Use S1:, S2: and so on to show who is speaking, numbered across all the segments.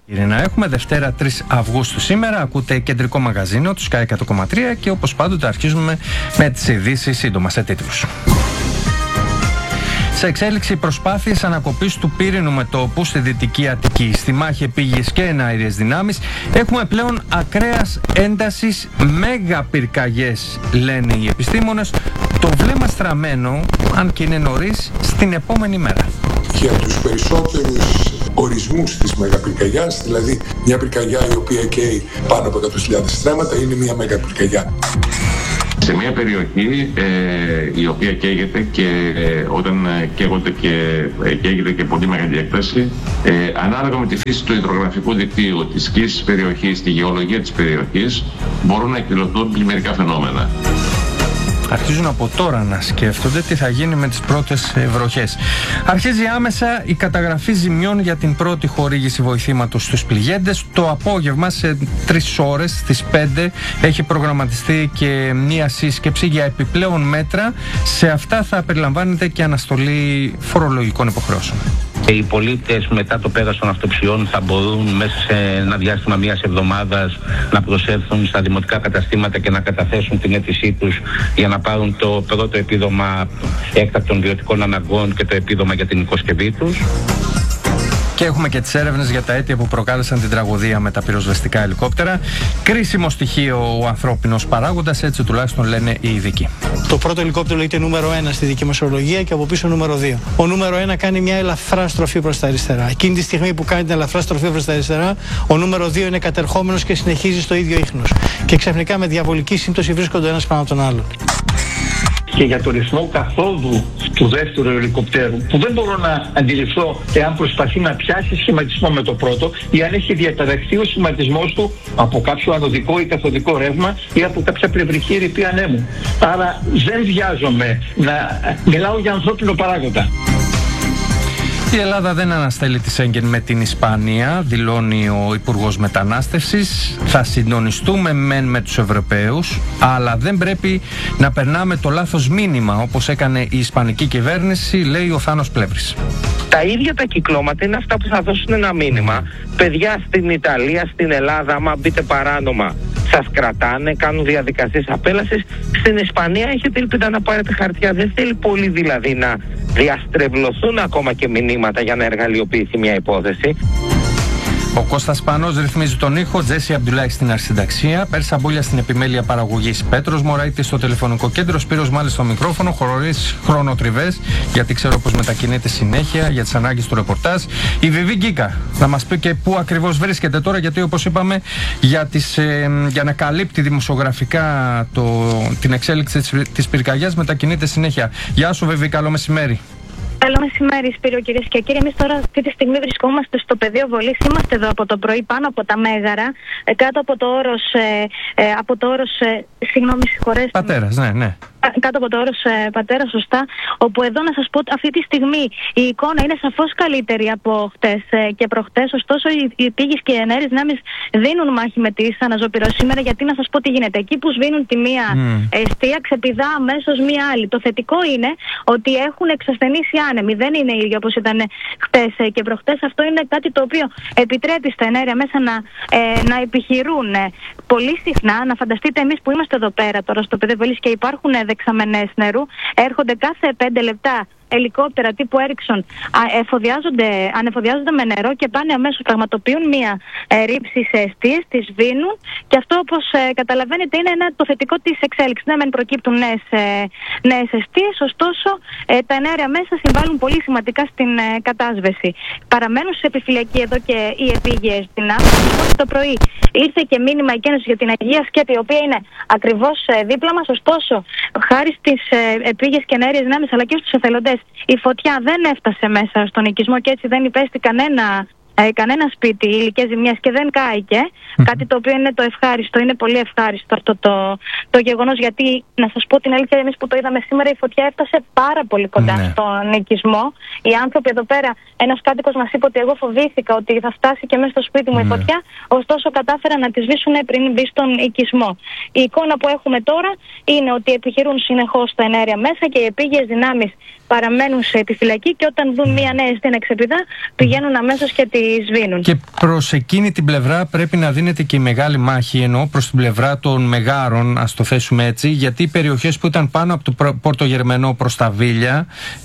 S1: Ειρηνά, έχουμε Δευτέρα 3 Αυγούστου σήμερα. Ακούτε κεντρικό μαγαζίνο του Sky 100,3 και όπως πάντοτε αρχίζουμε με τις ειδήσεις σύντομα σε τίτλους. Σε εξέλιξη προσπάθειες ανακοπής του πύρινου μετώπου στη Δυτική Αττική, στη μάχη επίγειες και εναέριες δυνάμεις, έχουμε πλέον ακραίας έντασης μέγα-πυρκαγιές, λένε οι επιστήμονες, το βλέμμα στραμμένο, αν και είναι νωρίς, στην επόμενη μέρα.
S2: Για τους περισσότερους ορισμούς της μεγαπυρκαγιάς, δηλαδή μια πυρκαγιά η οποία καίει πάνω από 100.000 στρέμματα είναι μια μεγαπυρκαγιά.
S3: Σε μια περιοχή η οποία καίγεται και όταν καίγονται και καίγεται και πολύ μεγάλη έκταση, ανάλογα με τη φύση του υδρογραφικού δικτύου, της σκήσης της περιοχής, τη γεωλογία της περιοχής, μπορούν να εκδηλωθούν πλημμυρικά φαινόμενα.
S1: Αρχίζουν από τώρα να σκέφτονται τι θα γίνει με τις πρώτες βροχές. Αρχίζει άμεσα η καταγραφή ζημιών για την πρώτη χορήγηση βοηθήματος στους πληγέντες. Το απόγευμα σε 3 ώρες, στις 5, έχει προγραμματιστεί και μία σύσκεψη για επιπλέον μέτρα. Σε αυτά θα περιλαμβάνεται και αναστολή φορολογικών υποχρεώσεων.
S4: Οι πολίτες μετά το πέρας των αυτοψιών θα μπορούν μέσα σε ένα διάστημα μιας εβδομάδας να προσέλθουν στα δημοτικά καταστήματα και να καταθέσουν την αίτησή τους για να πάρουν το πρώτο επίδομα έκτακτων βιωτικών αναγκών και το επίδομα για την οικοσκευή τους.
S1: Και έχουμε και τις έρευνες για τα αίτια που προκάλεσαν την τραγωδία με τα πυροσβεστικά ελικόπτερα. Κρίσιμο στοιχείο ο ανθρώπινος παράγοντας, έτσι τουλάχιστον λένε οι ειδικοί.
S5: Το πρώτο ελικόπτερο λέγεται νούμερο 1 στη δική μας ορολογία και από πίσω νούμερο 2. Ο νούμερο 1 κάνει μια ελαφρά στροφή προς τα αριστερά. Εκείνη τη στιγμή που κάνει την ελαφρά στροφή προς τα αριστερά, ο νούμερο 2 είναι κατερχόμενος και συνεχίζει στο ίδιο ίχνος. Και ξαφνικά με διαβολική σύμπτωση βρίσκονται ένας πάνω από τον άλλον.
S6: Και για το ρυθμό καθόδου του δεύτερου ελικοπτέρου, που δεν μπορώ να αντιληφθώ εάν προσπαθεί να πιάσει σχηματισμό με το πρώτο ή αν έχει διαταραχθεί ο σχηματισμός του από κάποιο ανωδικό ή καθοδικό ρεύμα ή από κάποια πλευρική ρηπή ανέμου. Άρα δεν βιάζομαι να μιλάω για ανθρώπινο παράγοντα.
S1: Η Ελλάδα δεν αναστέλει τη Σέγγεν με την Ισπανία, δηλώνει ο Υπουργός Μετανάστευσης. Θα συντονιστούμε μεν με τους Ευρωπαίους, αλλά δεν πρέπει να περνάμε το λάθος μήνυμα, όπως έκανε η Ισπανική κυβέρνηση, λέει ο Θάνος Πλεύρης.
S7: Τα ίδια τα κυκλώματα είναι αυτά που θα δώσουν ένα μήνυμα. Παιδιά, στην Ιταλία, στην Ελλάδα, άμα μπείτε παράνομα, σας κρατάνε, κάνουν διαδικασίες απέλασης. Στην Ισπανία έχετε ελπίδα να πάρετε χαρτιά. Δεν θέλει πολύ δηλαδή να διαστρεβλωθούν ακόμα και μηνύματα για να εργαλειοποιηθεί μια υπόθεση.
S1: Ο Κώστας Πανός ρυθμίζει τον ήχο, Τζέσι Αμπτουλάχη στην αρχισυνταξία, Πέρσα Μπούλια στην επιμέλεια παραγωγής, Πέτρος Μωραΐτης στο τηλεφωνικό κέντρο, Σπύρος Μάλης στο μικρόφωνο, χωρίς χρονοτριβές, γιατί ξέρω πως μετακινείται συνέχεια για τις ανάγκες του ρεπορτάζ. Η Βιβί Γκίκα να μας πει και πού ακριβώς βρίσκεται τώρα, γιατί όπως είπαμε για να καλύπτει δημοσιογραφικά την εξέλιξη της πυρκαγιάς μετακινείται συνέχεια. Γεια σου Βιβί, καλό μεσημέρι.
S8: Καλό μεσημέρι, Σπύριο, κυρίες και κύριοι. Εμείς τώρα αυτή τη στιγμή βρισκόμαστε στο πεδίο βολής. Είμαστε εδώ από το πρωί πάνω από τα Μέγαρα, κάτω από το όρος, συγγνώμη, συγχωρέστε.
S1: Πατέρας, ναι.
S8: Κάτω από το όρος Πατέρα, σωστά. Όπου εδώ να σας πω ότι αυτή τη στιγμή η εικόνα είναι σαφώς καλύτερη από χτες και προχτές. Ωστόσο, οι πήγες και οι εναέριες δυνάμεις δίνουν μάχη με τις αναζωπυρώσεις σήμερα. Γιατί να σας πω τι γίνεται. Εκεί που σβήνουν τη μία εστία, ξεπηδά αμέσως μία άλλη. Το θετικό είναι ότι έχουν εξασθενήσει άνεμοι. Δεν είναι ίδιο όπως ήταν χτες και προχτές. Αυτό είναι κάτι το οποίο επιτρέπει στα εναέρια μέσα να επιχειρούν πολύ συχνά. Να φανταστείτε εμείς που είμαστε εδώ πέρα τώρα στο πεδίο βολής και υπάρχουν δεξαμενές νερού, έρχονται κάθε 5 λεπτά ελικόπτερα τύπου Έριξον, ανεφοδιάζονται με νερό και πάνε αμέσως, πραγματοποιούν μία ρήψη σε εστίες, τις σβήνουν και αυτό, όπως καταλαβαίνετε, είναι το θετικό της εξέλιξης. Ναι, μεν προκύπτουν νέες εστίες, ωστόσο τα εναέρια μέσα συμβάλλουν πολύ σημαντικά στην κατάσβεση. Παραμένουν σε επιφυλακή εδώ και οι επίγειες δυνάμεις. Το πρωί ήρθε και μήνυμα εκένωσης για την Αγία Σκέπη, η οποία είναι ακριβώς δίπλα μας, ωστόσο χάρη στις επίγειες και εναέριες δυνάμεις αλλά και στους εθελοντές, η φωτιά δεν έφτασε μέσα στον οικισμό και έτσι δεν υπέστη κανένα σπίτι υλικές ζημιές και δεν κάηκε. Κάτι το οποίο είναι το ευχάριστο, είναι πολύ ευχάριστο αυτό το γεγονός, γιατί να σας πω την αλήθεια, εμείς που το είδαμε σήμερα, η φωτιά έφτασε πάρα πολύ κοντά στον οικισμό. Οι άνθρωποι εδώ πέρα, ένας κάτοικος μας είπε ότι εγώ φοβήθηκα ότι θα φτάσει και μέσα στο σπίτι μου η φωτιά, ωστόσο κατάφεραν να τη σβήσουν πριν μπει στον οικισμό. Η εικόνα που έχουμε τώρα είναι ότι επιχειρούν συνεχώς τα εναέρια μέσα και οι επίγειες δυνάμεις παραμένουν σε επιφυλακή και όταν δουν μία νέα αιστεία να ξεπηδά, πηγαίνουν αμέσως και τη σβήνουν. Και
S1: προς εκείνη την πλευρά πρέπει να δίνεται και η μεγάλη μάχη, εννοώ προς την πλευρά των μεγάρων, ας το θέσουμε έτσι, γιατί οι περιοχές που ήταν πάνω από το Πόρτο Γερμενό προς τα Βίλια,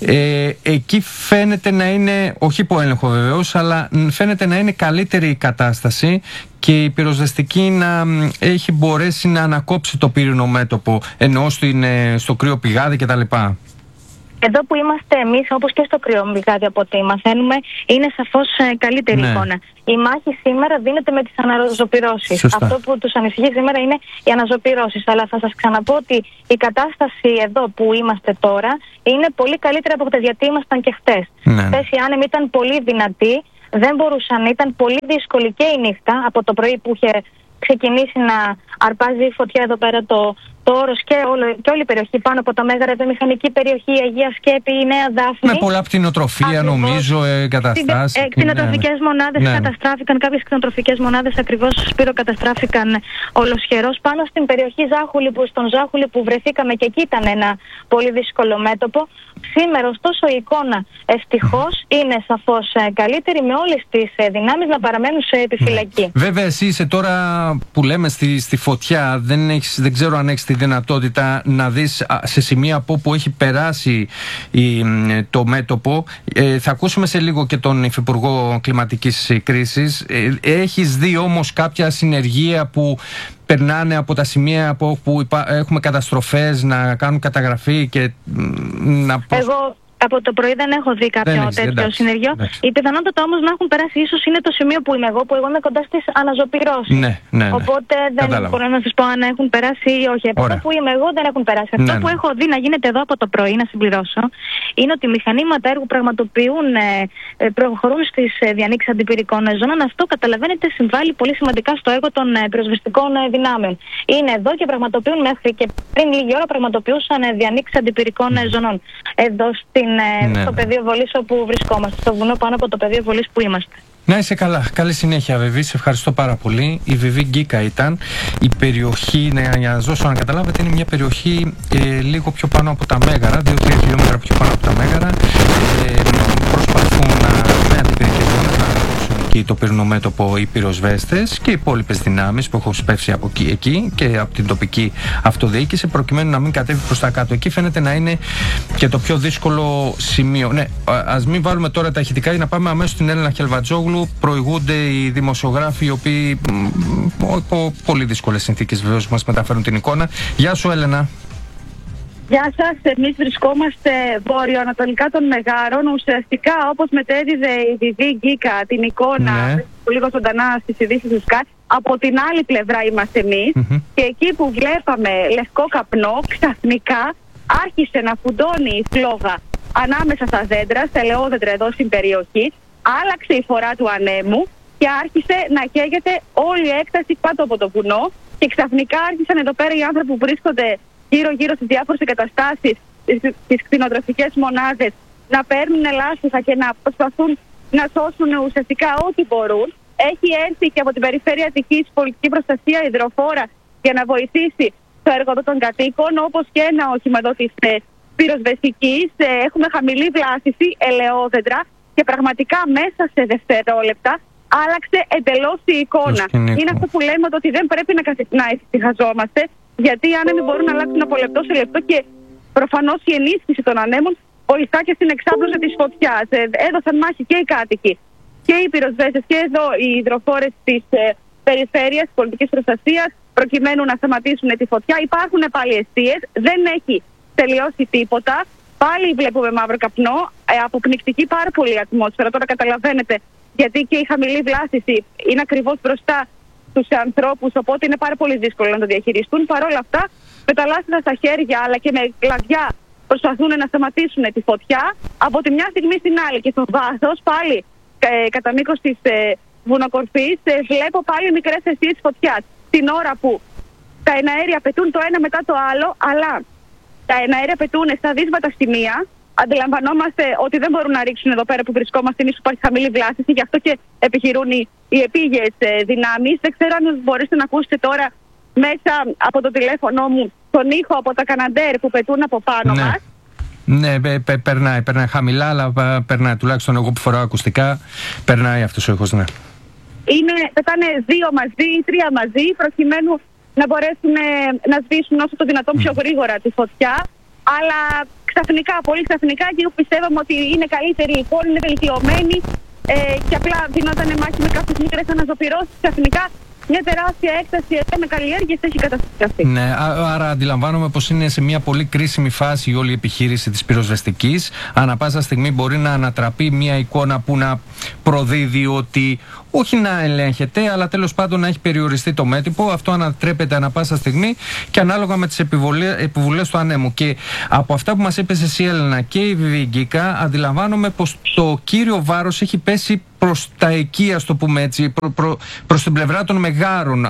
S1: εκεί φαίνεται να είναι, όχι υπό έλεγχο βεβαίως, αλλά φαίνεται να είναι καλύτερη η κατάσταση και η πυροσβεστική να έχει μπορέσει να ανακόψει το πύρινο μέτωπο, εννοώ στο κρύο πηγάδι κτλ.
S8: Εδώ που είμαστε εμείς, όπως και στο κρύο πηγάδι από ό,τι μαθαίνουμε, είναι σαφώς καλύτερη εικόνα. Η μάχη σήμερα δίνεται με τις αναζωπυρώσεις. Αυτό που τους ανησυχεί σήμερα είναι οι αναζωπυρώσεις. Αλλά θα σας ξαναπώ ότι η κατάσταση εδώ που είμαστε τώρα είναι πολύ καλύτερη από χτες, γιατί ήμασταν και χτες. Χτες οι άνεμοι ήταν πολύ δυνατοί, δεν μπορούσαν, ήταν πολύ δύσκολη και η νύχτα από το πρωί που είχε ξεκινήσει να αρπάζει η φωτιά εδώ πέρα το Όρος και όλη η περιοχή πάνω από τα Μέγαρα, η μηχανική περιοχή, η Αγία Σκέπη, η Νέα Δάφνη. Με
S1: πολλά κτηνοτροφία νομίζω εγκαταστάσεις.
S8: Κτηνοτροφικές μονάδες καταστράφηκαν, κάποιες κτηνοτροφικές μονάδες ακριβώς, Σπύρο, καταστράφηκαν ολοσχερός. Πάνω στην περιοχή Ζάχουλη, στον Ζάχουλη που βρεθήκαμε και εκεί ήταν ένα πολύ δύσκολο μέτωπο. Σήμερα ωστόσο η εικόνα ευτυχώς είναι σαφώς καλύτερη, με όλες τις δυνάμεις να παραμένουν σε επιφυλακή.
S1: Βέβαια εσύ είσαι τώρα που λέμε στη φωτιά, δεν ξέρω αν έχεις τη δυνατότητα να δεις σε σημεία από όπου έχει περάσει το μέτωπο. Θα ακούσουμε σε λίγο και τον Υφυπουργό Κλιματικής Κρίσης. Έχεις δει όμως κάποια συνεργεία που περνάνε από τα σημεία από όπου έχουμε καταστροφές να κάνουν καταγραφή και να...
S8: Εγώ από το πρωί δεν έχω δει κάποιο τέτοιο συνεργείο. Η πιθανότητα όμως να έχουν περάσει ίσως είναι το σημείο που είμαι εγώ, που εγώ είμαι κοντά στις αναζωπυρώσεις. Οπότε δεν μπορώ να σας πω αν έχουν περάσει ή όχι. Από εδώ που είμαι εγώ δεν έχουν περάσει. Αυτό που έχω δει να γίνεται εδώ από το πρωί, να συμπληρώσω, είναι ότι μηχανήματα έργου προχωρούν στις διανοίξεις αντιπυρικών ζώνων. Αυτό καταλαβαίνετε συμβάλλει πολύ σημαντικά στο έργο των πυροσβεστικών δυνάμεων. Είναι εδώ και πραγματοποιούν μέχρι και πριν λίγη ώρα πραγματοποιούσαν διανοίξεις αντιπυρικών ζωνών. Εδώ στο πεδίο βολής όπου βρισκόμαστε, στο βουνό πάνω από το πεδίο βολής που είμαστε.
S1: Να είσαι καλά. Καλή συνέχεια, Βιβί. Σε ευχαριστώ πάρα πολύ. Η Βιβί Γκίκα ήταν. Η περιοχή, για να δώσω να καταλάβετε, είναι μια περιοχή λίγο πιο πάνω από τα Μέγαρα, 2-3 χιλιόμετρα πιο πάνω από τα Μέγαρα. Προσπαθούν με αντιπυρικές ζώνες να ανακόψουν εκεί το πύρινο μέτωπο οι πυροσβέστες και οι υπόλοιπες δυνάμεις που έχουν σπεύσει από εκεί και από την τοπική αυτοδιοίκηση, προκειμένου να μην κατέβει προς τα κάτω. Εκεί φαίνεται να είναι και το πιο δύσκολο σημείο. Ναι, ας μην βάλουμε τώρα τα ηχητικά για να πάμε αμέσως στην Έλενα Χελβατζόγλου. Προηγούνται οι δημοσιογράφοι, οι οποίοι από πολύ δύσκολες συνθήκες βεβαίως μας μεταφέρουν την εικόνα. Γεια σου, Έλενα.
S9: Γεια σας, εμείς βρισκόμαστε βορειοανατολικά των Μεγάρων. Ουσιαστικά, όπως μετέδιδε η Βιβί Γκίκα την εικόνα που λίγο ζωντανά στις ειδήσεις του ΣΚΑΤ, από την άλλη πλευρά είμαστε εμείς. Και εκεί που βλέπαμε λευκό καπνό, ξαφνικά άρχισε να φουντώνει η φλόγα ανάμεσα στα δέντρα, στα ελαιόδεντρα εδώ στην περιοχή. Άλλαξε η φορά του ανέμου και άρχισε να καίγεται όλη η έκταση κάτω από το βουνό. Και ξαφνικά άρχισαν εδώ πέρα οι άνθρωποι που βρίσκονται γύρω-γύρω στις διάφορες εγκαταστάσεις, στις κτηνοτροφικές μονάδες, να παίρνουν λάστιχα και να προσπαθούν να σώσουν ουσιαστικά ό,τι μπορούν. Έχει έρθει και από την Περιφέρεια Αττικής Πολιτική Προστασία Υδροφόρα για να βοηθήσει το έργο των κατοίκων, όπως και ένα όχημα εδώ της πυροσβεστικής. Έχουμε χαμηλή βλάστηση, ελαιόδεντρα και πραγματικά μέσα σε δευτερόλεπτα άλλαξε εντελώς η εικόνα. Είναι αυτό που λέμε ότι δεν πρέπει να ευτυχαζόμαστε, γιατί οι άνεμοι μπορούν να αλλάξουν από λεπτό σε λεπτό και προφανώς η ενίσχυση των ανέμων βοηθά και στην εξάπλωση της φωτιάς. Έδωσαν μάχη και οι κάτοικοι και οι πυροσβέστες και εδώ οι υδροφόρες της Περιφέρειας Πολιτικής Προστασίας, προκειμένου να σταματήσουν τη φωτιά. Υπάρχουν πάλι εστίες, δεν έχει τελειώσει τίποτα. Πάλι βλέπουμε μαύρο καπνό, αποπνικτική πάρα πολύ ατμόσφαιρα. Τώρα καταλαβαίνετε γιατί και η χαμηλή βλάστηση είναι ακριβώς μπροστά στους ανθρώπους, οπότε είναι πάρα πολύ δύσκολο να το διαχειριστούν. Παρ' όλα αυτά, με τα λάστιχα στα χέρια αλλά και με κλαδιά προσπαθούν να σταματήσουν τη φωτιά από τη μια στιγμή στην άλλη. Και στο βάθος, πάλι κατά μήκος της βουνοκορφής, βλέπω πάλι μικρές αιστείες φωτιάς. Την ώρα που τα εναέρια πετούν το ένα μετά το άλλο, αλλά τα εναέρια πετούν στα δύσβατα σημεία. Αντιλαμβανόμαστε ότι δεν μπορούν να ρίξουν εδώ πέρα που βρισκόμαστε εμείς, που υπάρχει χαμηλή βλάστηση, γι' αυτό και επιχειρούν οι επίγειες δυνάμεις. Δεν ξέρω αν μπορείτε να ακούσετε τώρα μέσα από το τηλέφωνο μου τον ήχο από τα καναντέρ που πετούν από πάνω μας.
S1: Ναι, περνάει χαμηλά, αλλά περνάει. Τουλάχιστον εγώ που φοράω ακουστικά, περνάει αυτός ο ήχος, ναι.
S9: Πετάνε 2 μαζί, 3 μαζί, προκειμένου να μπορέσουν να σβήσουν όσο το δυνατόν πιο γρήγορα τη φωτιά. Αλλά ξαφνικά, πολύ ξαφνικά, και πιστεύαμε ότι είναι καλύτερη η πόλη, είναι βελτιωμένη και απλά δινόταν μάχη με κάποιες μικρές αναζωπυρώσεις. Ξαφνικά μια τεράστια έκταση με καλλιέργειες έχει καταστραφεί.
S1: Ναι, άρα αντιλαμβάνομαι πως είναι σε μια πολύ κρίσιμη φάση η όλη επιχείρηση της πυροσβεστικής. Ανά πάσα στιγμή μπορεί να ανατραπεί μια εικόνα που να προδίδει ότι όχι να ελέγχεται, αλλά τέλος πάντων να έχει περιοριστεί το μέτωπο. Αυτό ανατρέπεται ανά πάσα στιγμή και ανάλογα με τις επιβουλές του ανέμου. Και από αυτά που μας είπες εσύ, Έλενα, και η Βιβιγκίκα, αντιλαμβάνομαι πως το κύριο βάρος έχει πέσει προς τα εκεί, ας το πούμε έτσι, προς την πλευρά των Μεγάρων.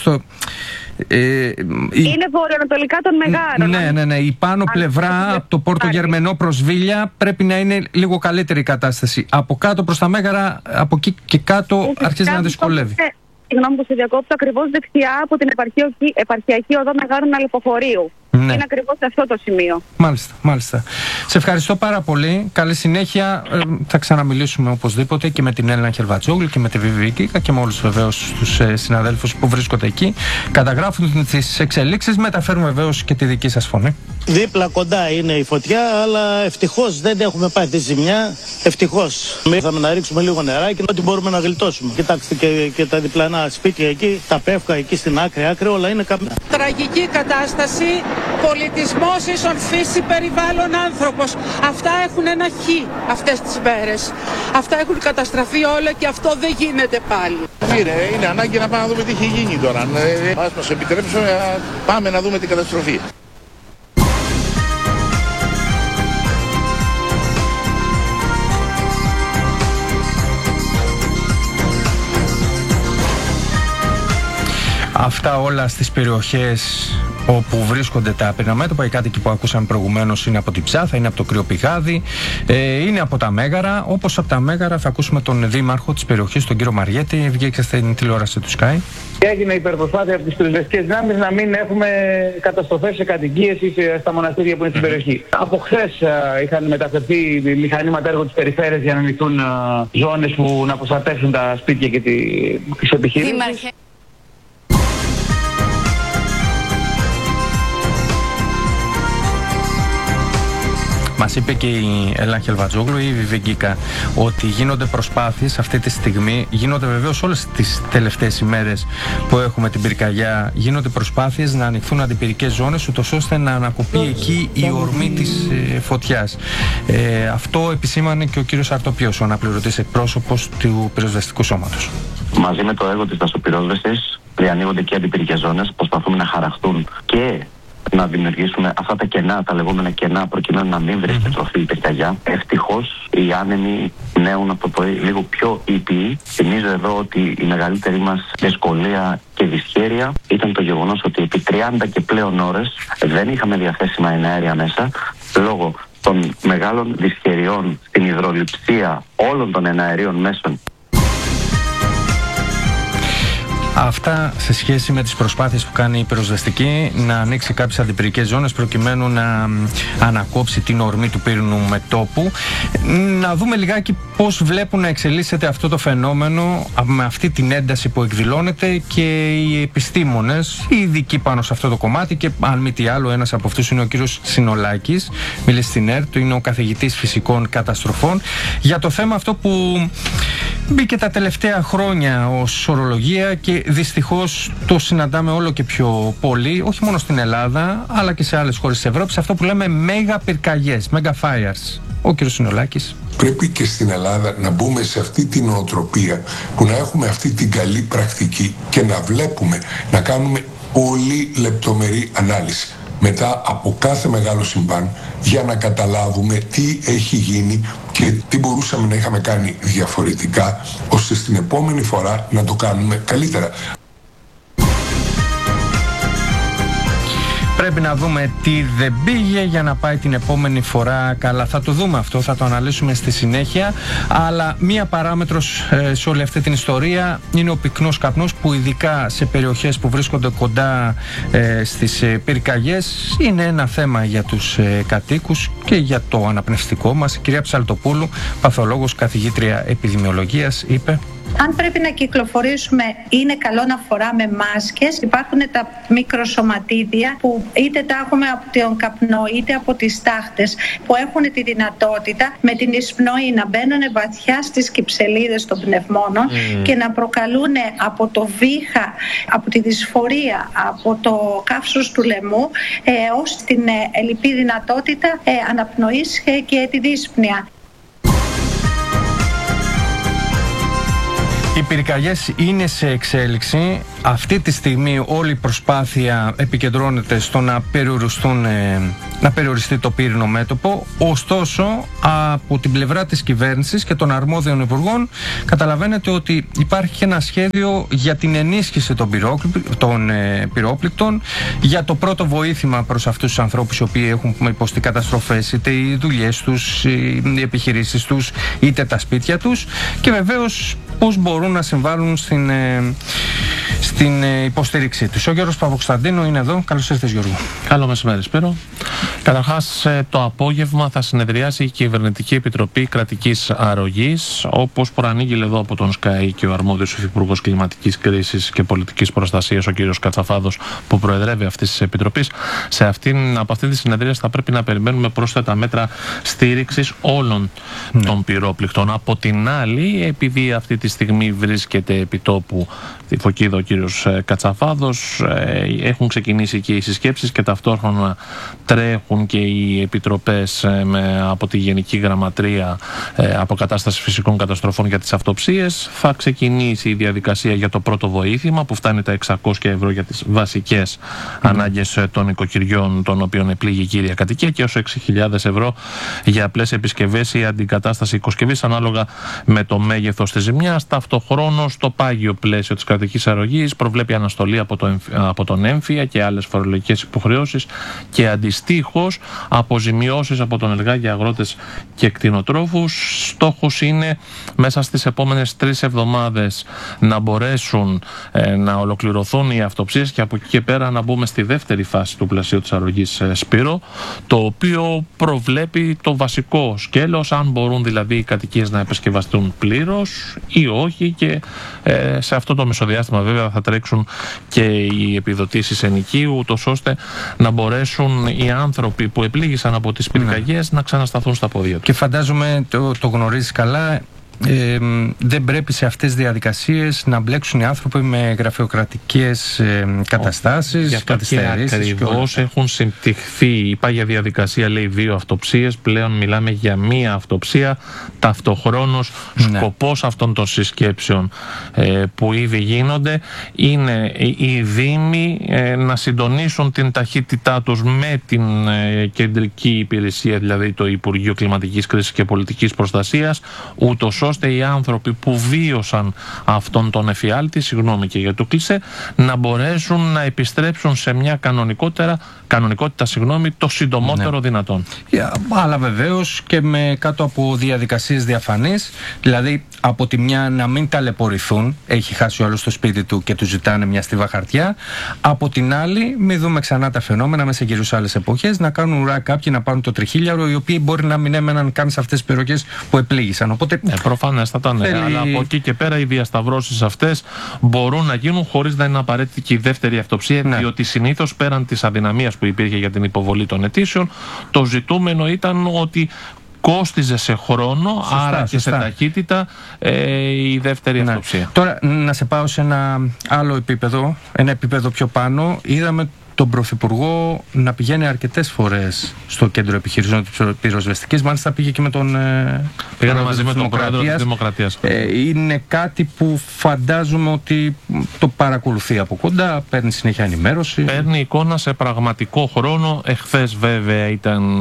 S9: Είναι βορειοανατολικά των Μεγάρων.
S1: Ναι. Η πάνω πλευρά από το Πόρτο Γερμενό προς Βίλια πρέπει να είναι λίγο καλύτερη η κατάσταση. Από κάτω προς τα Μέγαρα, από εκεί και κάτω αρχίζει να δυσκολεύει.
S9: Συγγνώμη που σε διακόπτω, ακριβώς δεξιά από την επαρχιακή οδό Μεγάρων Αλεποχωρίου.
S1: Ναι.
S9: Είναι ακριβώς σε αυτό το σημείο.
S1: Μάλιστα. Σε ευχαριστώ πάρα πολύ. Καλή συνέχεια. Θα ξαναμιλήσουμε οπωσδήποτε και με την Έλενα Χερβατζόγλου και με τη Βιβιγκίκα και με όλους βεβαίως τους συναδέλφους που βρίσκονται εκεί. Καταγράφουν τις εξελίξεις, μεταφέρουν βεβαίως και τη δική σας φωνή.
S10: Δίπλα κοντά είναι η φωτιά, αλλά ευτυχώς δεν έχουμε πάθει ζημιά. Ευτυχώς. Ήρθαμε να ρίξουμε λίγο νεράκι, ότι μπορούμε να γλιτώσουμε. Κοιτάξτε και τα διπλανά σπίτια εκεί, τα πεύκα εκεί στην άκρη, όλα είναι καμιά.
S11: Τραγική κατάσταση. Πολιτισμός ίσον φύση, περιβάλλον άνθρωπος. Αυτά έχουν ένα χ αυτές τις μέρες. Αυτά έχουν καταστραφεί όλα και αυτό δεν γίνεται πάλι.
S12: Είναι ανάγκη να πάμε να δούμε τι έχει γίνει τώρα. Ας μας επιτρέψουν να πάμε να δούμε την καταστροφή.
S1: Αυτά όλα στις περιοχές όπου βρίσκονται τα άπειρα μέτωπα. Οι κάτοικοι που ακούσαμε προηγουμένως είναι από την Ψάθα, είναι από το Κρυοπηγάδι, είναι από τα Μέγαρα. Όπως από τα Μέγαρα θα ακούσουμε τον δήμαρχο της περιοχής, τον κύριο Μαριέτη. Βγήκε στην τηλεόραση του Sky.
S13: Έγινε υπερπροσπάθεια από τις πυροσβεστικές δυνάμεις να μην έχουμε καταστροφές σε κατοικίες ή στα μοναστήρια που είναι στην περιοχή. Από χθες είχαν μεταφερθεί μηχανήματα έργο της περιφέρειας για να ανοιχτούν ζώνες που να προστατεύσουν τα σπίτια και τις επιχειρήσεις.
S1: Μας είπε και η Έλενα Χερβατζόγλου, η Βιβιγκίκα, ότι γίνονται προσπάθειες αυτή τη στιγμή, γίνονται βεβαίως όλες τις τελευταίες ημέρες που έχουμε την πυρκαγιά, γίνονται προσπάθειες να ανοιχθούν αντιπυρικές ζώνες, ούτως ώστε να ανακοπεί εκεί η ορμή της φωτιάς. Αυτό επισήμανε και ο κύριος Αρτοπιός, ο αναπληρωτής εκπρόσωπος του πυροσβεστικού σώματος.
S14: Μαζί με το έργο της δασοπυρόσβεσης διανοίγονται και αντιπυρικές ζώνες, προσπαθούμε να χαραχτούν και να δημιουργήσουμε αυτά τα κενά, τα λεγόμενα κενά, προκειμένου να μην βρίσκεται τροφή η πυρκαγιά. Ευτυχώς οι άνεμοι νέουν από το πρωί λίγο πιο ήπιοι. Θυμίζω εδώ ότι η μεγαλύτερη μας δυσκολία και δυσχέρεια ήταν το γεγονός ότι επί 30 και πλέον ώρες δεν είχαμε διαθέσιμα εναέρια μέσα, λόγω των μεγάλων δυσχεριών στην υδρολειψία όλων των εναερίων μέσων.
S1: Αυτά σε σχέση με τις προσπάθειες που κάνει η πυροσβεστική να ανοίξει κάποιες αντιπυρικές ζώνες προκειμένου να ανακόψει την ορμή του πύρινου μετώπου. Να δούμε λιγάκι πώς βλέπουν να εξελίσσεται αυτό το φαινόμενο με αυτή την ένταση που εκδηλώνεται και οι επιστήμονες, οι ειδικοί πάνω σε αυτό το κομμάτι, και αν μη τι άλλο ένας από αυτούς είναι ο κύριος Συνολάκης, μίλησε στην ΕΡΤ, είναι ο καθηγητής φυσικών καταστροφών, για το θέμα αυτό που μπήκε τα τελευταία χρόνια ως ορολογία και δυστυχώς το συναντάμε όλο και πιο πολύ, όχι μόνο στην Ελλάδα αλλά και σε άλλες χώρες της Ευρώπης, αυτό που λέμε μέγα πυρκαγιές, mega fires. Ο κ. Συνολάκης.
S2: Πρέπει και στην Ελλάδα να μπούμε σε αυτή την νοοτροπία που να έχουμε αυτή την καλή πρακτική και να βλέπουμε, να κάνουμε πολύ λεπτομερή ανάλυση μετά από κάθε μεγάλο συμβάν για να καταλάβουμε τι έχει γίνει και τι μπορούσαμε να είχαμε κάνει διαφορετικά, ώστε στην επόμενη φορά να το κάνουμε καλύτερα.
S1: Πρέπει να δούμε τι δεν πήγε για να πάει την επόμενη φορά καλά. Θα το δούμε αυτό, θα το αναλύσουμε στη συνέχεια. Αλλά μία παράμετρος σε όλη αυτή την ιστορία είναι ο πυκνός καπνός, που ειδικά σε περιοχές που βρίσκονται κοντά στις πυρκαγιές είναι ένα θέμα για τους κατοίκους και για το αναπνευστικό μας. Η κυρία Ψαλτοπούλου, παθολόγος, καθηγήτρια επιδημιολογίας, είπε:
S15: αν πρέπει να κυκλοφορήσουμε, είναι καλό να φοράμε μάσκες. Υπάρχουν τα μικροσωματίδια που είτε τα έχουμε από τον καπνό είτε από τις τάχτες, που έχουν τη δυνατότητα με την εισπνοή να μπαίνουν βαθιά στις κυψελίδες των πνευμόνων και να προκαλούν από το βήχα, από τη δυσφορία, από το καύσος του λαιμού ως την ελλειπή δυνατότητα αναπνοής και τη δύσπνοια.
S1: Οι πυρκαγιές είναι σε εξέλιξη. Αυτή τη στιγμή όλη η προσπάθεια επικεντρώνεται στο να περιοριστεί το πύρινο μέτωπο. Ωστόσο, από την πλευρά της κυβέρνησης και των αρμόδιων υπουργών καταλαβαίνετε ότι υπάρχει ένα σχέδιο για την ενίσχυση των πυρόπληκτων, για το πρώτο βοήθημα προς αυτούς τους ανθρώπους οι οποίοι έχουν υποστεί καταστροφές, είτε οι δουλειές τους, οι επιχειρήσεις τους, είτε τα σπίτια τους, και βεβαίως πώς μπορούν να συμβάλλουν στην υποστήριξή τους. Ο Γιώργος Παπακοσταντίνου είναι εδώ. Καλώς ήρθες, Γιώργο.
S16: Καλό μεσημέρι, Σπύρο. Καταρχάς, το απόγευμα θα συνεδριάσει η Κυβερνητική Επιτροπή Κρατικής Αρρωγής, όπως προανήγγειλε εδώ από τον ΣΚΑΙ και ο αρμόδιος υφυπουργός Κλιματικής Κρίσης και Πολιτικής Προστασίας, ο κύριος Κατσαφάδος, που προεδρεύει αυτής της επιτροπής. Από αυτή τη συνεδρία θα πρέπει να περιμένουμε πρόσθετα μέτρα στήριξης όλων των πυρόπληκτων. Από την άλλη, επειδή αυτή τη στιγμή βρίσκεται επιτόπου τη Φωκίδα ο κύριος Κατσαφάδος, έχουν ξεκινήσει και οι συσκέψεις και ταυτόχρονα τρέχουν και οι επιτροπές από τη Γενική Γραμματεία Αποκατάσταση Φυσικών Καταστροφών για τις αυτοψίες. Θα ξεκινήσει η διαδικασία για το πρώτο βοήθημα, που φτάνει τα 600 ευρώ για τις βασικές ανάγκες των οικοκυριών των οποίων επλήγει η κύρια κατοικία, και έως 6.000 ευρώ για απλές επισκευές ή αντικατάσταση οικοσκευής ανάλογα με το μέγεθος της ζημιάς. Ταυτοχρόνως, στο πάγιο πλαίσιο της κρατικής αρρωγής προβλέπει αναστολή από τον έμφυα και άλλες φορολογικές υποχρεώσεις και αντιστοίχως αποζημιώσεις από τον ΕΛΓΑ για αγρότες και κτηνοτρόφους. Στόχος είναι μέσα στις επόμενες 3 εβδομάδες να μπορέσουν να ολοκληρωθούν οι αυτοψίες και από εκεί και πέρα να μπούμε στη δεύτερη φάση του πλαισίου της αρρωγής, Σπύρο, το οποίο προβλέπει το βασικό σκέλος, αν μπορούν δηλαδή οι κατοικίες να επισκευαστούν πλήρως ή όχι, και σε αυτό το μεσοδιάστημα βέβαια θα τρέξουν και οι επιδοτήσεις ενοικίου, ούτως ώστε να μπορέσουν οι άνθρωποι που επλήγησαν από τις πυρκαγιές να ξανασταθούν στα πόδια τους.
S1: Και φαντάζομαι το γνωρίζεις καλά, δεν πρέπει σε αυτές τις διαδικασίες να μπλέξουν οι άνθρωποι με γραφειοκρατικές καταστάσεις, καθυστερήσεις.
S16: Ακριβώς έχουν συμπτυχθεί. Η πάγια διαδικασία λέει 2 αυτοψίες, πλέον μιλάμε για 1 αυτοψία. Ταυτοχρόνως σκοπός αυτών των συσκέψεων που ήδη γίνονται είναι οι Δήμοι να συντονίσουν την ταχύτητά τους με την κεντρική υπηρεσία, δηλαδή το Υπουργείο Κλιματικής Κρίσης και Πολιτικής Προστασίας, ούτως ώστε οι άνθρωποι που βίωσαν αυτόν τον εφιάλτη, συγγνώμη και για το κλισέ, να μπορέσουν να επιστρέψουν σε μια κανονικότητα το συντομότερο δυνατόν.
S1: Αλλά βεβαίως και με κάτω από διαδικασίες διαφανείς, δηλαδή από τη μια να μην ταλαιπωρηθούν, έχει χάσει ο άλλος το σπίτι του και του ζητάνε μια στίβα χαρτιά, από την άλλη μην δούμε ξανά τα φαινόμενα μέσα γύρω σε άλλες εποχές, να κάνουν ουρά κάποιοι να πάρουν το τριχίλιαρο, οι οποίοι μπορεί να μην έμεναν καν σε αυτές τις περιοχές που επλήγησαν. Οπότε
S16: προφανέστατα ναι, αλλά από εκεί και πέρα οι διασταυρώσεις αυτές μπορούν να γίνουν χωρίς να είναι απαραίτητη και η δεύτερη αυτοψία, διότι συνήθως πέραν της αδυναμίας που υπήρχε για την υποβολή των αιτήσεων, το ζητούμενο ήταν ότι κόστιζε σε χρόνο, άρα και σε ταχύτητα η δεύτερη αυτοψία.
S1: Τώρα να σε πάω σε ένα άλλο επίπεδο, ένα επίπεδο πιο πάνω. Είδαμε τον Πρωθυπουργό να πηγαίνει αρκετές φορές στο κέντρο επιχειρήσεων της πυροσβεστικής. Μάλιστα πήγε και με τον
S16: πήγαμε μαζί με τον Πρόεδρο της Δημοκρατίας.
S1: Είναι κάτι που φαντάζομαι ότι το παρακολουθεί από κοντά, παίρνει συνέχεια ενημέρωση.
S16: Παίρνει εικόνα σε πραγματικό χρόνο. Εχθές βέβαια ήταν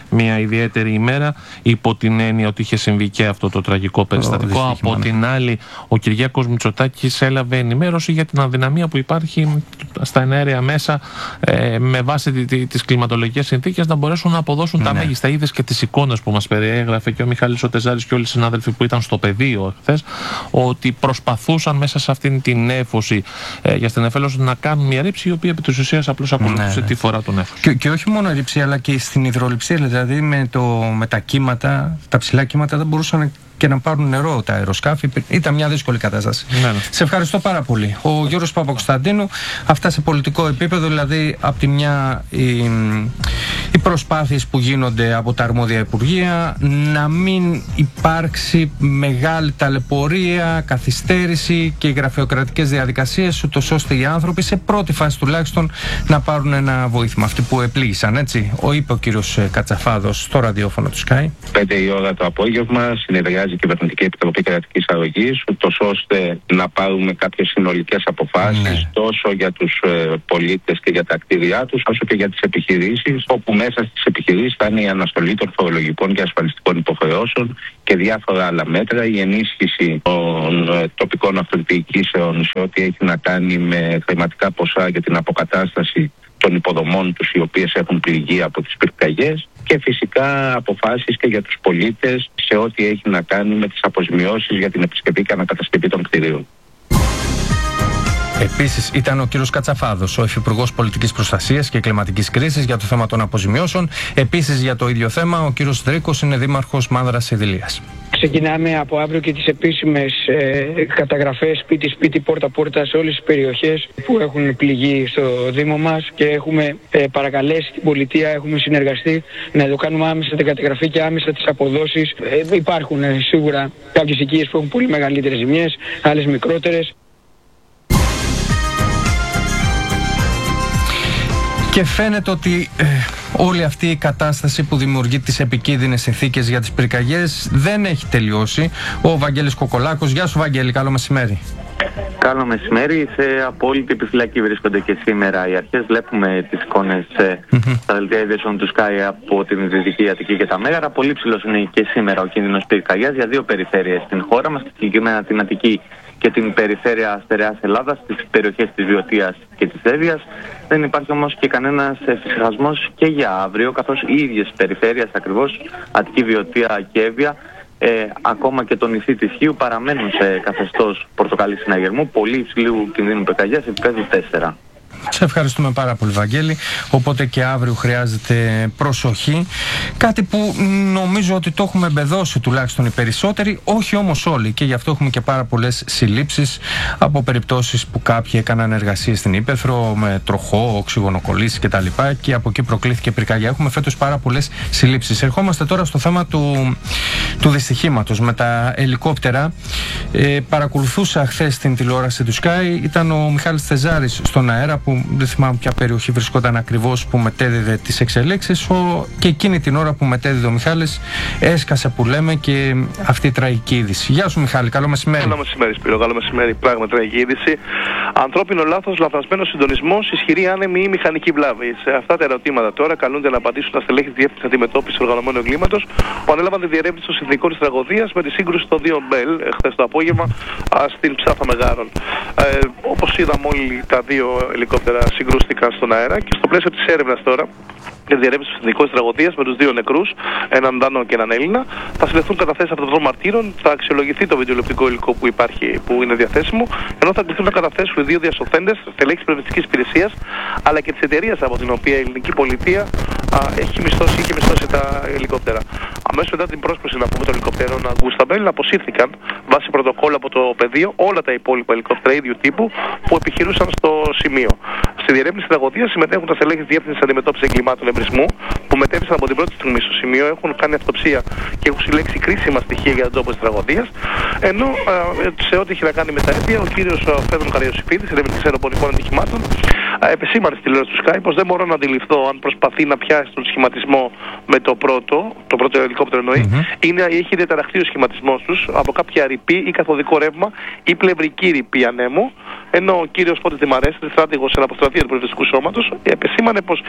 S16: μια ιδιαίτερη ημέρα, υπό την έννοια ότι είχε συμβεί και αυτό το τραγικό περιστατικό. Από την άλλη, ο Κυριάκος Μητσοτάκης έλαβε ενημέρωση για την αδυναμία που υπάρχει στα εναέρια μέσα με βάση τις κλιματολογικές συνθήκες να μπορέσουν να αποδώσουν τα μέγιστα. Είδες και τις εικόνες που μας περιέγραφε και ο Μιχάλης ο Τεζάρης και όλοι οι συνάδελφοι που ήταν στο πεδίο χθες, ότι προσπαθούσαν μέσα σε αυτήν την néφωση για στην Εφέλωση να κάνουν μια ρήψη η οποία επί της ουσίας απλώς ακολουθούσε τη φορά του νέφους.
S1: Και όχι μόνο ρήψη, αλλά και στην υδρολειψία, δηλαδή με τα κύματα, τα ψηλά κύματα δεν μπορούσαν και να πάρουν νερό τα αεροσκάφη. Ήταν μια δύσκολη κατάσταση. Σε ευχαριστώ πάρα πολύ. Ο Γιώργος Παπακοσταντίνου, αυτά σε πολιτικό επίπεδο, δηλαδή από τη μια οι προσπάθειες που γίνονται από τα αρμόδια υπουργεία να μην υπάρξει μεγάλη ταλαιπωρία, καθυστέρηση και γραφειοκρατικές διαδικασίες, ούτως ώστε οι άνθρωποι σε πρώτη φάση τουλάχιστον να πάρουν ένα βοήθημα. Αυτοί που επλήγησαν, έτσι. Είπε ο κύριος Κατσαφάδος στο ραδιόφωνο του Sky.
S4: 5 η ώρα το απόγευμα συνεδριάζει η Κυβερνητική Επιτροπή Κρατικής Αρρωγής, ούτως ώστε να πάρουμε κάποιες συνολικές αποφάσεις τόσο για τους πολίτες και για τα κτίρια τους, όσο και για τις επιχειρήσεις, όπου μέσα στις επιχειρήσεις θα είναι η αναστολή των φορολογικών και ασφαλιστικών υποχρεώσεων και διάφορα άλλα μέτρα, η ενίσχυση των τοπικών αυτοδιοικήσεων σε ό,τι έχει να κάνει με χρηματικά ποσά για την αποκατάσταση των υποδομών τους οι οποίες έχουν πληγεί από τις πυρκαγιές και φυσικά αποφάσεις και για τους πολίτες σε ό,τι έχει να κάνει με τις αποζημιώσεις για την επισκευή και ανακατασκευή των κτηρίων.
S1: Επίσης ήταν ο κύριος Κατσαφάδος, ο Υφυπουργός Πολιτικής Προστασίας και Κλιματικής Κρίσης, για το θέμα των αποζημιώσεων. Επίσης για το ίδιο θέμα ο κύριος Δρίκος είναι δήμαρχος Μάνδρας Ειδηλίας.
S17: Ξεκινάμε από αύριο και τις επίσημες καταγραφές σπίτι-σπίτι, πόρτα-πόρτα σε όλες τις περιοχές που έχουν πληγεί στο Δήμο μας και έχουμε παρακαλέσει την πολιτεία, έχουμε συνεργαστεί να το κάνουμε άμεσα την καταγραφή και άμεσα τις αποδόσεις. Υπάρχουν σίγουρα κάποιες οικίες που έχουν πολύ μεγαλύτερες ζημιές, άλλες μικρότερες.
S1: Και φαίνεται ότι όλη αυτή η κατάσταση που δημιουργεί τις επικίνδυνες συνθήκες για τις πυρκαγιές δεν έχει τελειώσει. Ο Βαγγέλης Κοκολάκος. Γεια σου Βαγγέλη, καλό μεσημέρι.
S18: Καλό μεσημέρι. Σε απόλυτη επιφυλακή βρίσκονται και σήμερα οι αρχές. Βλέπουμε τις εικόνες στα δελτία ειδήσεων του Sky από την Δυτική Αττική και τα Μέγαρα. Πολύ ψηλός είναι και σήμερα ο κίνδυνος πυρκαγιάς για δύο περιφέρειες στην χώρα μας, συγκεκριμένα την Αττική και την περιφέρεια Στερεάς Ελλάδας, στις περιοχές της Βιωτίας και της Εύβοιας. Δεν υπάρχει όμως και κανένας εφησυχασμός και για αύριο, καθώς οι ίδιες περιφέρειες ακριβώς, Αττική, Βιωτία και Εύβοια, ακόμα και το νησί της Χίου παραμένουν σε καθεστώς πορτοκαλί συναγερμού, πολύ υψηλού κινδύνου πυρκαγιάς, επίπεδου 4.
S1: Σε ευχαριστούμε πάρα πολύ Βαγγέλη. Οπότε και αύριο χρειάζεται προσοχή. Κάτι που νομίζω ότι το έχουμε εμπεδώσει τουλάχιστον οι περισσότεροι, όχι όμως όλοι, και γι' αυτό έχουμε και πάρα πολλές συλλήψεις από περιπτώσεις που κάποιοι έκαναν εργασίες στην Ύπαιθρο με τροχό, οξυγονοκολλήσεις κτλ. Και από εκεί προκλήθηκε πυρκαγιά. Έχουμε φέτος πάρα πολλές συλλήψεις. Ερχόμαστε τώρα στο θέμα του δυστυχήματος με τα ελικόπτερα. Παρακολουθούσα χθες την τηλεόραση του Sky. Ήταν ο Μιχάλης Τεζάρης στον αέρα, που δεν θυμάμαι ποια περιοχή βρισκόταν ακριβώς, που μετέδιδε τις εξελίξεις, και εκείνη την ώρα που μετέδιδε ο Μιχάλης έσκασε, που λέμε, και αυτή η τραγική είδηση. Γεια σου Μιχάλη, καλό μεσημέρι.
S19: Καλό μεσημέρι Σπύρο, καλό μεσημέρι. Πράγματι τραγική είδηση. Ανθρώπινο λάθος, λαθασμένος συντονισμός, ισχυρή άνεμη ή μηχανική βλάβη. Σε αυτά τα ερωτήματα τώρα καλούνται να απαντήσουν τα στελέχη της Διεύθυνσης Αντιμετώπισης Οργανωμένου Εγκλήματος που ανέλαβαν τη διερεύνηση των συνθηκών της τραγωδίας με τη σύγκρουση των δύο Μπέλ χθες το απόγευμα στην Ψάθα Μεγάρων. Όπως είδαμε όλοι, τα δύο ελικόπτερα συγκρούστηκαν στον αέρα και στο πλαίσιο της έρευνας τώρα για τη διερεύνηση του συνδικών της τραγωδίας με τους δύο νεκρούς, έναν Δανό και έναν Έλληνα, θα συλλεχθούν καταθέσεις από των μαρτύρων, θα αξιολογηθεί το βιντεοληπτικό υλικό που είναι διαθέσιμο, ενώ θα κληθούν να καταθέσουν οι δύο διασωθέντες, στελέχης περιβαλλοντικής υπηρεσίας, αλλά και της εταιρείας από την οποία η ελληνική πολιτεία είχε μισθώσει τα ελικόπτερα. Αμέσως μετά την πρόσκληση να πούμε των ελικόπτερων Γκούσταμπελ, αποσύρθηκαν βάσει πρωτοκόλλου από το πεδίο όλα τα υπόλοιπα ελικόπτερα ίδιου τύπου που επιχειρούσαν στο σημείο. Στη διερεύνηση της τραγωδίας συμμετέχουν τα στελέχη της Διεύθυνσης Αντιμετώπισης Εγκλημάτων Εμπρισμού που μετέβησαν από την πρώτη στιγμή στο σημείο, έχουν κάνει αυτοψία και έχουν συλλέξει κρίσιμα στοιχεία για τον τόπο της τραγωδίας. Ενώ σε ό,τι έχει να κάνει με τα αίτια, ο κύριος Φέδρον Καριοσιφίδης, ερευνητής αεροπορικών ατυχημάτων, επεσήμανε στη τηλεόραση του Sky πως δεν μπορώ να αντιληφθώ αν προσπαθεί να πιάσει τον σχηματισμό με το πρώτο ελικόπτερο εννοεί, έχει διαταραχθεί ο σχηματισμός τους από κάποια ρηπή ή καθοδικό ρεύμα ή πλευρική ρηπή ανέμου ενώ ο κύριος Φώτης Δημαρέσης, στράτηγος σε αποστρατεία του πυροσβεστικού σώματος, επεσήμανε πως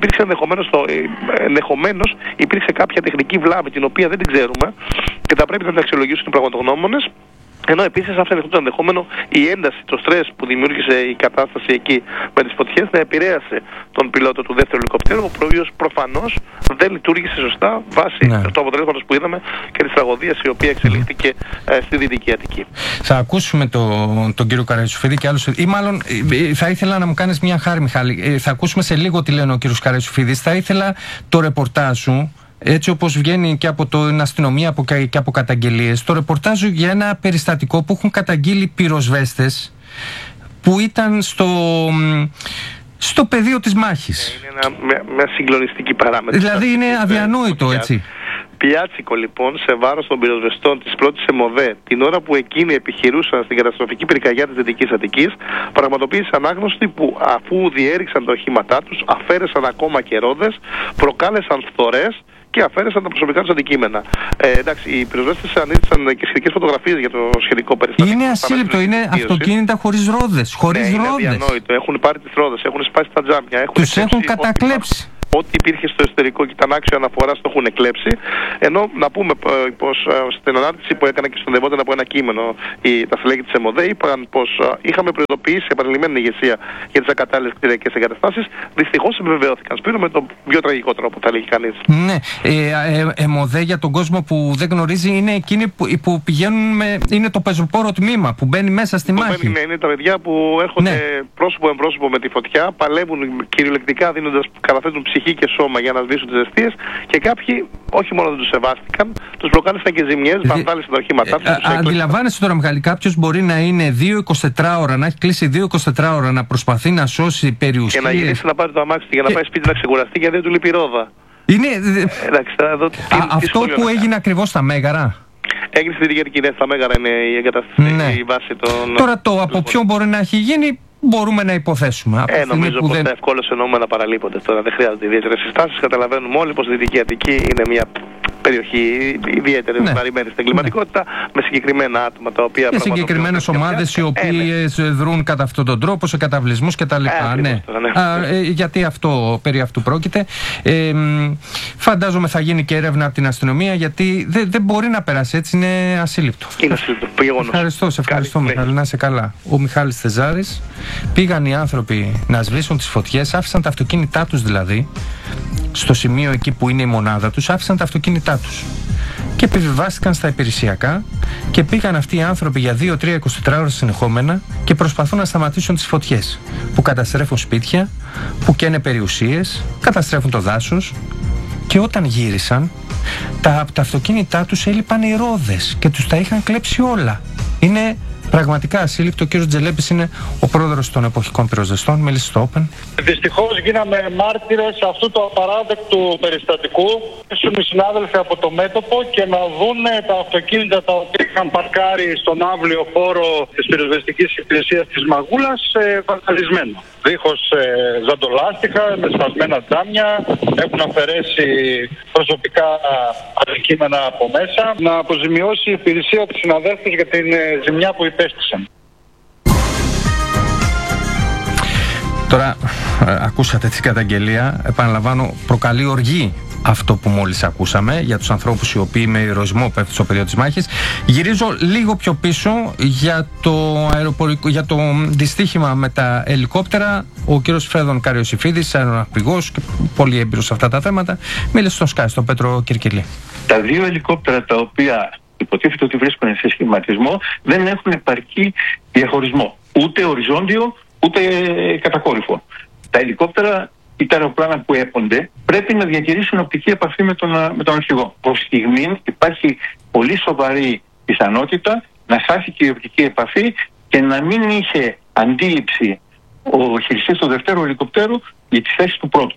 S19: ενδεχομένως υπήρξε κάποια τεχνική βλάβη την οποία δεν την ξέρουμε και θα πρέπει να την αξιολογήσουν οι πραγματογνώμονες. Ενώ επίσης άφηνε το ενδεχόμενο η ένταση, το στρες που δημιούργησε η κατάσταση εκεί με τις φωτιές να επηρέασε τον πιλότο του δεύτερου ελικόπτερου, ο οποίος προφανώς δεν λειτουργήσε σωστά βάσει του αποτελέσματος που είδαμε και της τραγωδίας η οποία εξελίχθηκε στη Δυτική Αττική.
S1: Θα ακούσουμε τον κύριο Καραϊσουφίδη και άλλους, ή μάλλον θα ήθελα να μου κάνεις μια χάρη, Μιχάλη. Θα ακούσουμε σε λίγο τι λένε ο κύριος Καραϊσουφίδης. Θα ήθελα το ρεπορτάζ σου, έτσι όπως βγαίνει και από την αστυνομία και από καταγγελίες, το ρεπορτάζ για ένα περιστατικό που έχουν καταγγείλει πυροσβέστες που ήταν στο πεδίο της μάχης.
S19: Είναι μια συγκλονιστική παράμετρο.
S1: Δηλαδή είναι αδιανόητο, έτσι.
S19: Πιάτσικο λοιπόν σε βάρος των πυροσβεστών της πρώτης ΕΜΟΔΕ την ώρα που εκείνοι επιχειρούσαν στην καταστροφική πυρκαγιά της Δυτικής Αττικής, πραγματοποίησαν ανάγνωστοι που αφού διέριξαν τα οχήματά τους, αφαίρεσαν ακόμα και ρόδες, προκάλεσαν φθορές και αφαίρεσαν τα προσωπικά τους αντικείμενα. Εντάξει, οι πυροσβέστες ανήντησαν και σχετικές φωτογραφίες για το σχετικό περιστατικό.
S1: Είναι ασύλληπτο, είναι αυτοκίνητα χωρίς ρόδες.
S19: Είναι αδιανόητο. Έχουν πάρει τις ρόδες, έχουν σπάσει τα τζάμια.
S1: Τους έχουν κατακλέψει.
S19: Ό,τι υπήρχε στο εσωτερικό και ήταν άξιο αναφορά το έχουν εκλέψει. Ενώ να πούμε πως στην ανάρτηση που έκανα και συνοδευόταν από ένα κείμενο τα στελέχη της ΕΜΟΔΕ είπαν πως είχαμε προειδοποιήσει επανειλημμένη ηγεσία για τις ακατάλληλες κτηριακές εγκαταστάσεις. Δυστυχώς επιβεβαιώθηκαν. Σπύρο με τον πιο τραγικό τρόπο, θα λέγει κανείς.
S1: Ναι. ΕΜΟΔΕ για τον κόσμο που δεν γνωρίζει είναι εκείνοι που πηγαίνουν είναι το πεζοπόρο τμήμα που μπαίνει μέσα στη μάχη.
S19: Είναι τα παιδιά που έρχονται πρόσωπο με πρόσωπο με τη φωτιά, παλεύουν κυριολεκτικά καταθέτουν ψυχή και σώμα για να σβήσουν τις αιστείες και κάποιοι όχι μόνο δεν τους σεβάστηκαν, τους προκάλεσαν και ζημιές, βανδάλισαν τα οχήματά τους.
S1: Αντιλαμβάνεσαι τώρα, Μιχάλη, κάποιος μπορεί να είναι 2-24 ώρα, να έχει κλείσει 2-24 ώρα να προσπαθεί να σώσει περιουσίες.
S19: Και να γυρίσει να πάρει το αμάξι για να πάει σπίτι να ξεκουραστεί γιατί δεν του λείπει ρόδα. Εντάξει,
S1: αυτό που έγινε ακριβώς στα Μέγαρα.
S19: Έγινε στη Δυτική Αττική, στα Μέγαρα είναι η εγκαταστήση, η βάση των.
S1: Τώρα από ποιον μπορεί να έχει γίνει. Μπορούμε να υποθέσουμε.
S19: Νομίζω πως τα ευκόλως εννοούμενα παραλείπονται τώρα. Δεν χρειάζονται ιδιαίτερες συστάσεις. Καταλαβαίνουμε όλοι πως η Δυτική Αττική είναι μια περιοχή ιδιαίτερη βαρημένη στην εγκληματικότητα με συγκεκριμένα άτομα τα οποία.
S1: Και συγκεκριμένες ομάδες οι οποίες δρούν κατά αυτόν τον τρόπο σε καταβλισμούς κτλ. Γιατί περί αυτού πρόκειται. Φαντάζομαι θα γίνει και έρευνα από την αστυνομία γιατί δεν μπορεί να περάσει έτσι. Είναι ασύλληπτο.
S19: Είναι ασύλληπτο.
S1: Ευχαριστώ, σε ευχαριστώ, Μιχάλη. Να είσαι καλά. Ο Μιχάλης Θεζάρης. Πήγαν οι άνθρωποι να σβήσουν τις φωτιές, άφησαν τα αυτοκίνητά τους δηλαδή, στο σημείο εκεί που είναι η μονάδα τους, άφησαν τα αυτοκίνητά τους και επιβιβάστηκαν στα υπηρεσιακά και πήγαν αυτοί οι άνθρωποι για 2-3-24 ώρες συνεχόμενα και προσπαθούν να σταματήσουν τις φωτιές που καταστρέφουν σπίτια, που καίνε περιουσίες, καταστρέφουν το δάσος και όταν γύρισαν από τα αυτοκίνητά τους έλειπαν οι ρόδες και τους τα είχαν κλέψει όλα. Είναι πραγματικά ασύλληπτο. Ο κύριος Τζελέπης είναι ο πρόεδρος των εποχικών πυροσβεστών. Μίλησε στο Open.
S20: Δυστυχώς γίναμε μάρτυρες αυτού του απαράδεκτου περιστατικού. Ήσουν οι συνάδελφοι από το μέτωπο και να δουν τα αυτοκίνητα τα οποία είχαν παρκάρει στον αύλιο χώρο της πυροσβεστικής υπηρεσίας της Μαγούλας βανδαλισμένο. Δίχως ζαντολάστιχα, με σπασμένα τζάμια, έχουν αφαιρέσει προσωπικά αντικείμενα από μέσα. Να αποζημιώσει η υπηρεσία τους συναδέλφους για την ζημιά που υπέστησαν.
S1: Τώρα ακούσατε την καταγγελία, επαναλαμβάνω, προκαλεί οργή αυτό που μόλις ακούσαμε για τους ανθρώπους οι οποίοι με ηρωισμό πέφτουν στο πεδίο της μάχης. Γυρίζω λίγο πιο πίσω για το δυστύχημα με τα ελικόπτερα. Ο κύριος Φέδων Καραϊσουφίδης, αεροναυπηγός και πολύ έμπειρος σε αυτά τα θέματα, μίλησε στον Sky, στον Πέτρο Κυρκυλή.
S21: Τα δύο ελικόπτερα τα οποία υποτίθεται ότι βρίσκονται σε σχηματισμό δεν έχουν επαρκή διαχωρισμό. Ούτε οριζόντιο, ούτε κατακόρυφο. Τα ελικόπτερα ή τα αεροπλάνα που έπονται πρέπει να διατηρήσουν οπτική επαφή με τον αρχηγό. Προς στιγμή υπάρχει πολύ σοβαρή πιθανότητα να χάθηκε η οπτική επαφή και να μην είχε αντίληψη ο χειριστής του δευτέρου ελικοπτέρου για τη θέση του πρώτου.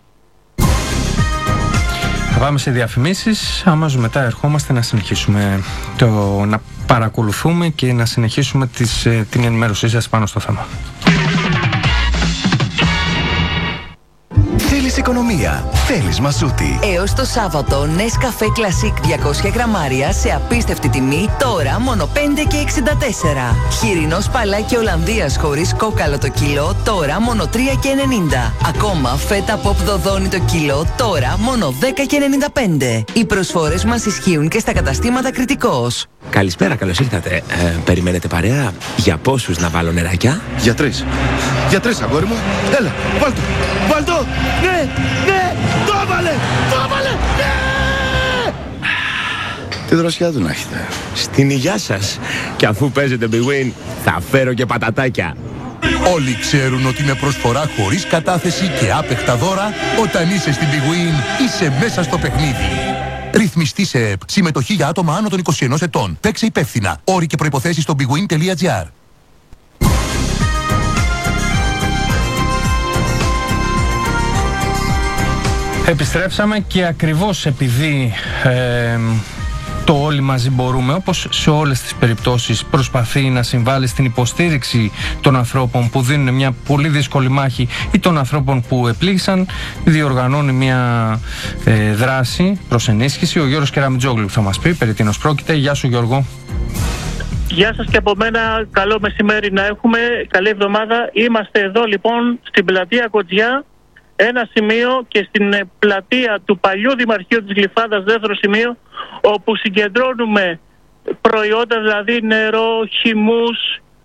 S1: Θα πάμε σε διαφημίσεις, αμέσως μετά ερχόμαστε να συνεχίσουμε να παρακολουθούμε και να συνεχίσουμε την ενημέρωσή σας πάνω στο θέμα.
S3: εξοικονομία. Θέλεις Μασούτη.
S22: Έως το Σάββατο, Nescafé Classic 200 γραμμάρια σε απίστευτη τιμή, τώρα μόνο 5,64. Χοιρινό σπαλάκι Ολλανδίας χωρίς κόκαλο το κιλό, τώρα μόνο 3,90. Ακόμα φέτα pop δοδόνι το κιλό, τώρα μόνο 10,95. Οι προσφορές μας ισχύουν και στα καταστήματα Κρητικός.
S23: Καλησπέρα, καλώς ήρθατε. Περιμένετε παρέα? Για πόσους να βάλω νεράκια?
S24: Για 3. Για 3, αγόρι μου. Έλα, βάλ' το. Βάλ' το. Ναι, ναι, το έβαλε, το έβαλε, ναι! Τι δροσιά του να έχετε.
S23: Στην υγειά σας. Και αφού παίζετε Big Win, θα φέρω και πατατάκια.
S25: Όλοι ξέρουν ότι με προσφορά χωρίς κατάθεση και άπεχτα δώρα, όταν είσαι στην Big Win, είσαι μέσα στο παιχνίδι. Ρυθμιστή σε ΕΠ. Συμμετοχή για άτομα άνω των 21 ετών. Παίξε υπεύθυνα. Όροι και προϋποθέσεις στο bigwin.gr.
S1: Επιστρέψαμε και ακριβώς επειδή το όλοι μαζί μπορούμε, όπως σε όλες τις περιπτώσεις, προσπαθεί να συμβάλλει στην υποστήριξη των ανθρώπων που δίνουν μια πολύ δύσκολη μάχη ή των ανθρώπων που επλήγησαν, διοργανώνει μια δράση προς ενίσχυση. Ο Γιώργος Κεραμιτζόγλου θα μας πει περί τίνος πρόκειται. Γεια σου, Γιώργο.
S26: Γεια σας και από μένα, καλό μεσημέρι να έχουμε, καλή εβδομάδα. Είμαστε εδώ λοιπόν στην πλατεία Κοτζιά, ένα σημείο, και στην πλατεία του παλιού Δημαρχείου της Γλυφάδας, δεύτερο σημείο, όπου συγκεντρώνουμε προϊόντα, δηλαδή νερό, χυμούς,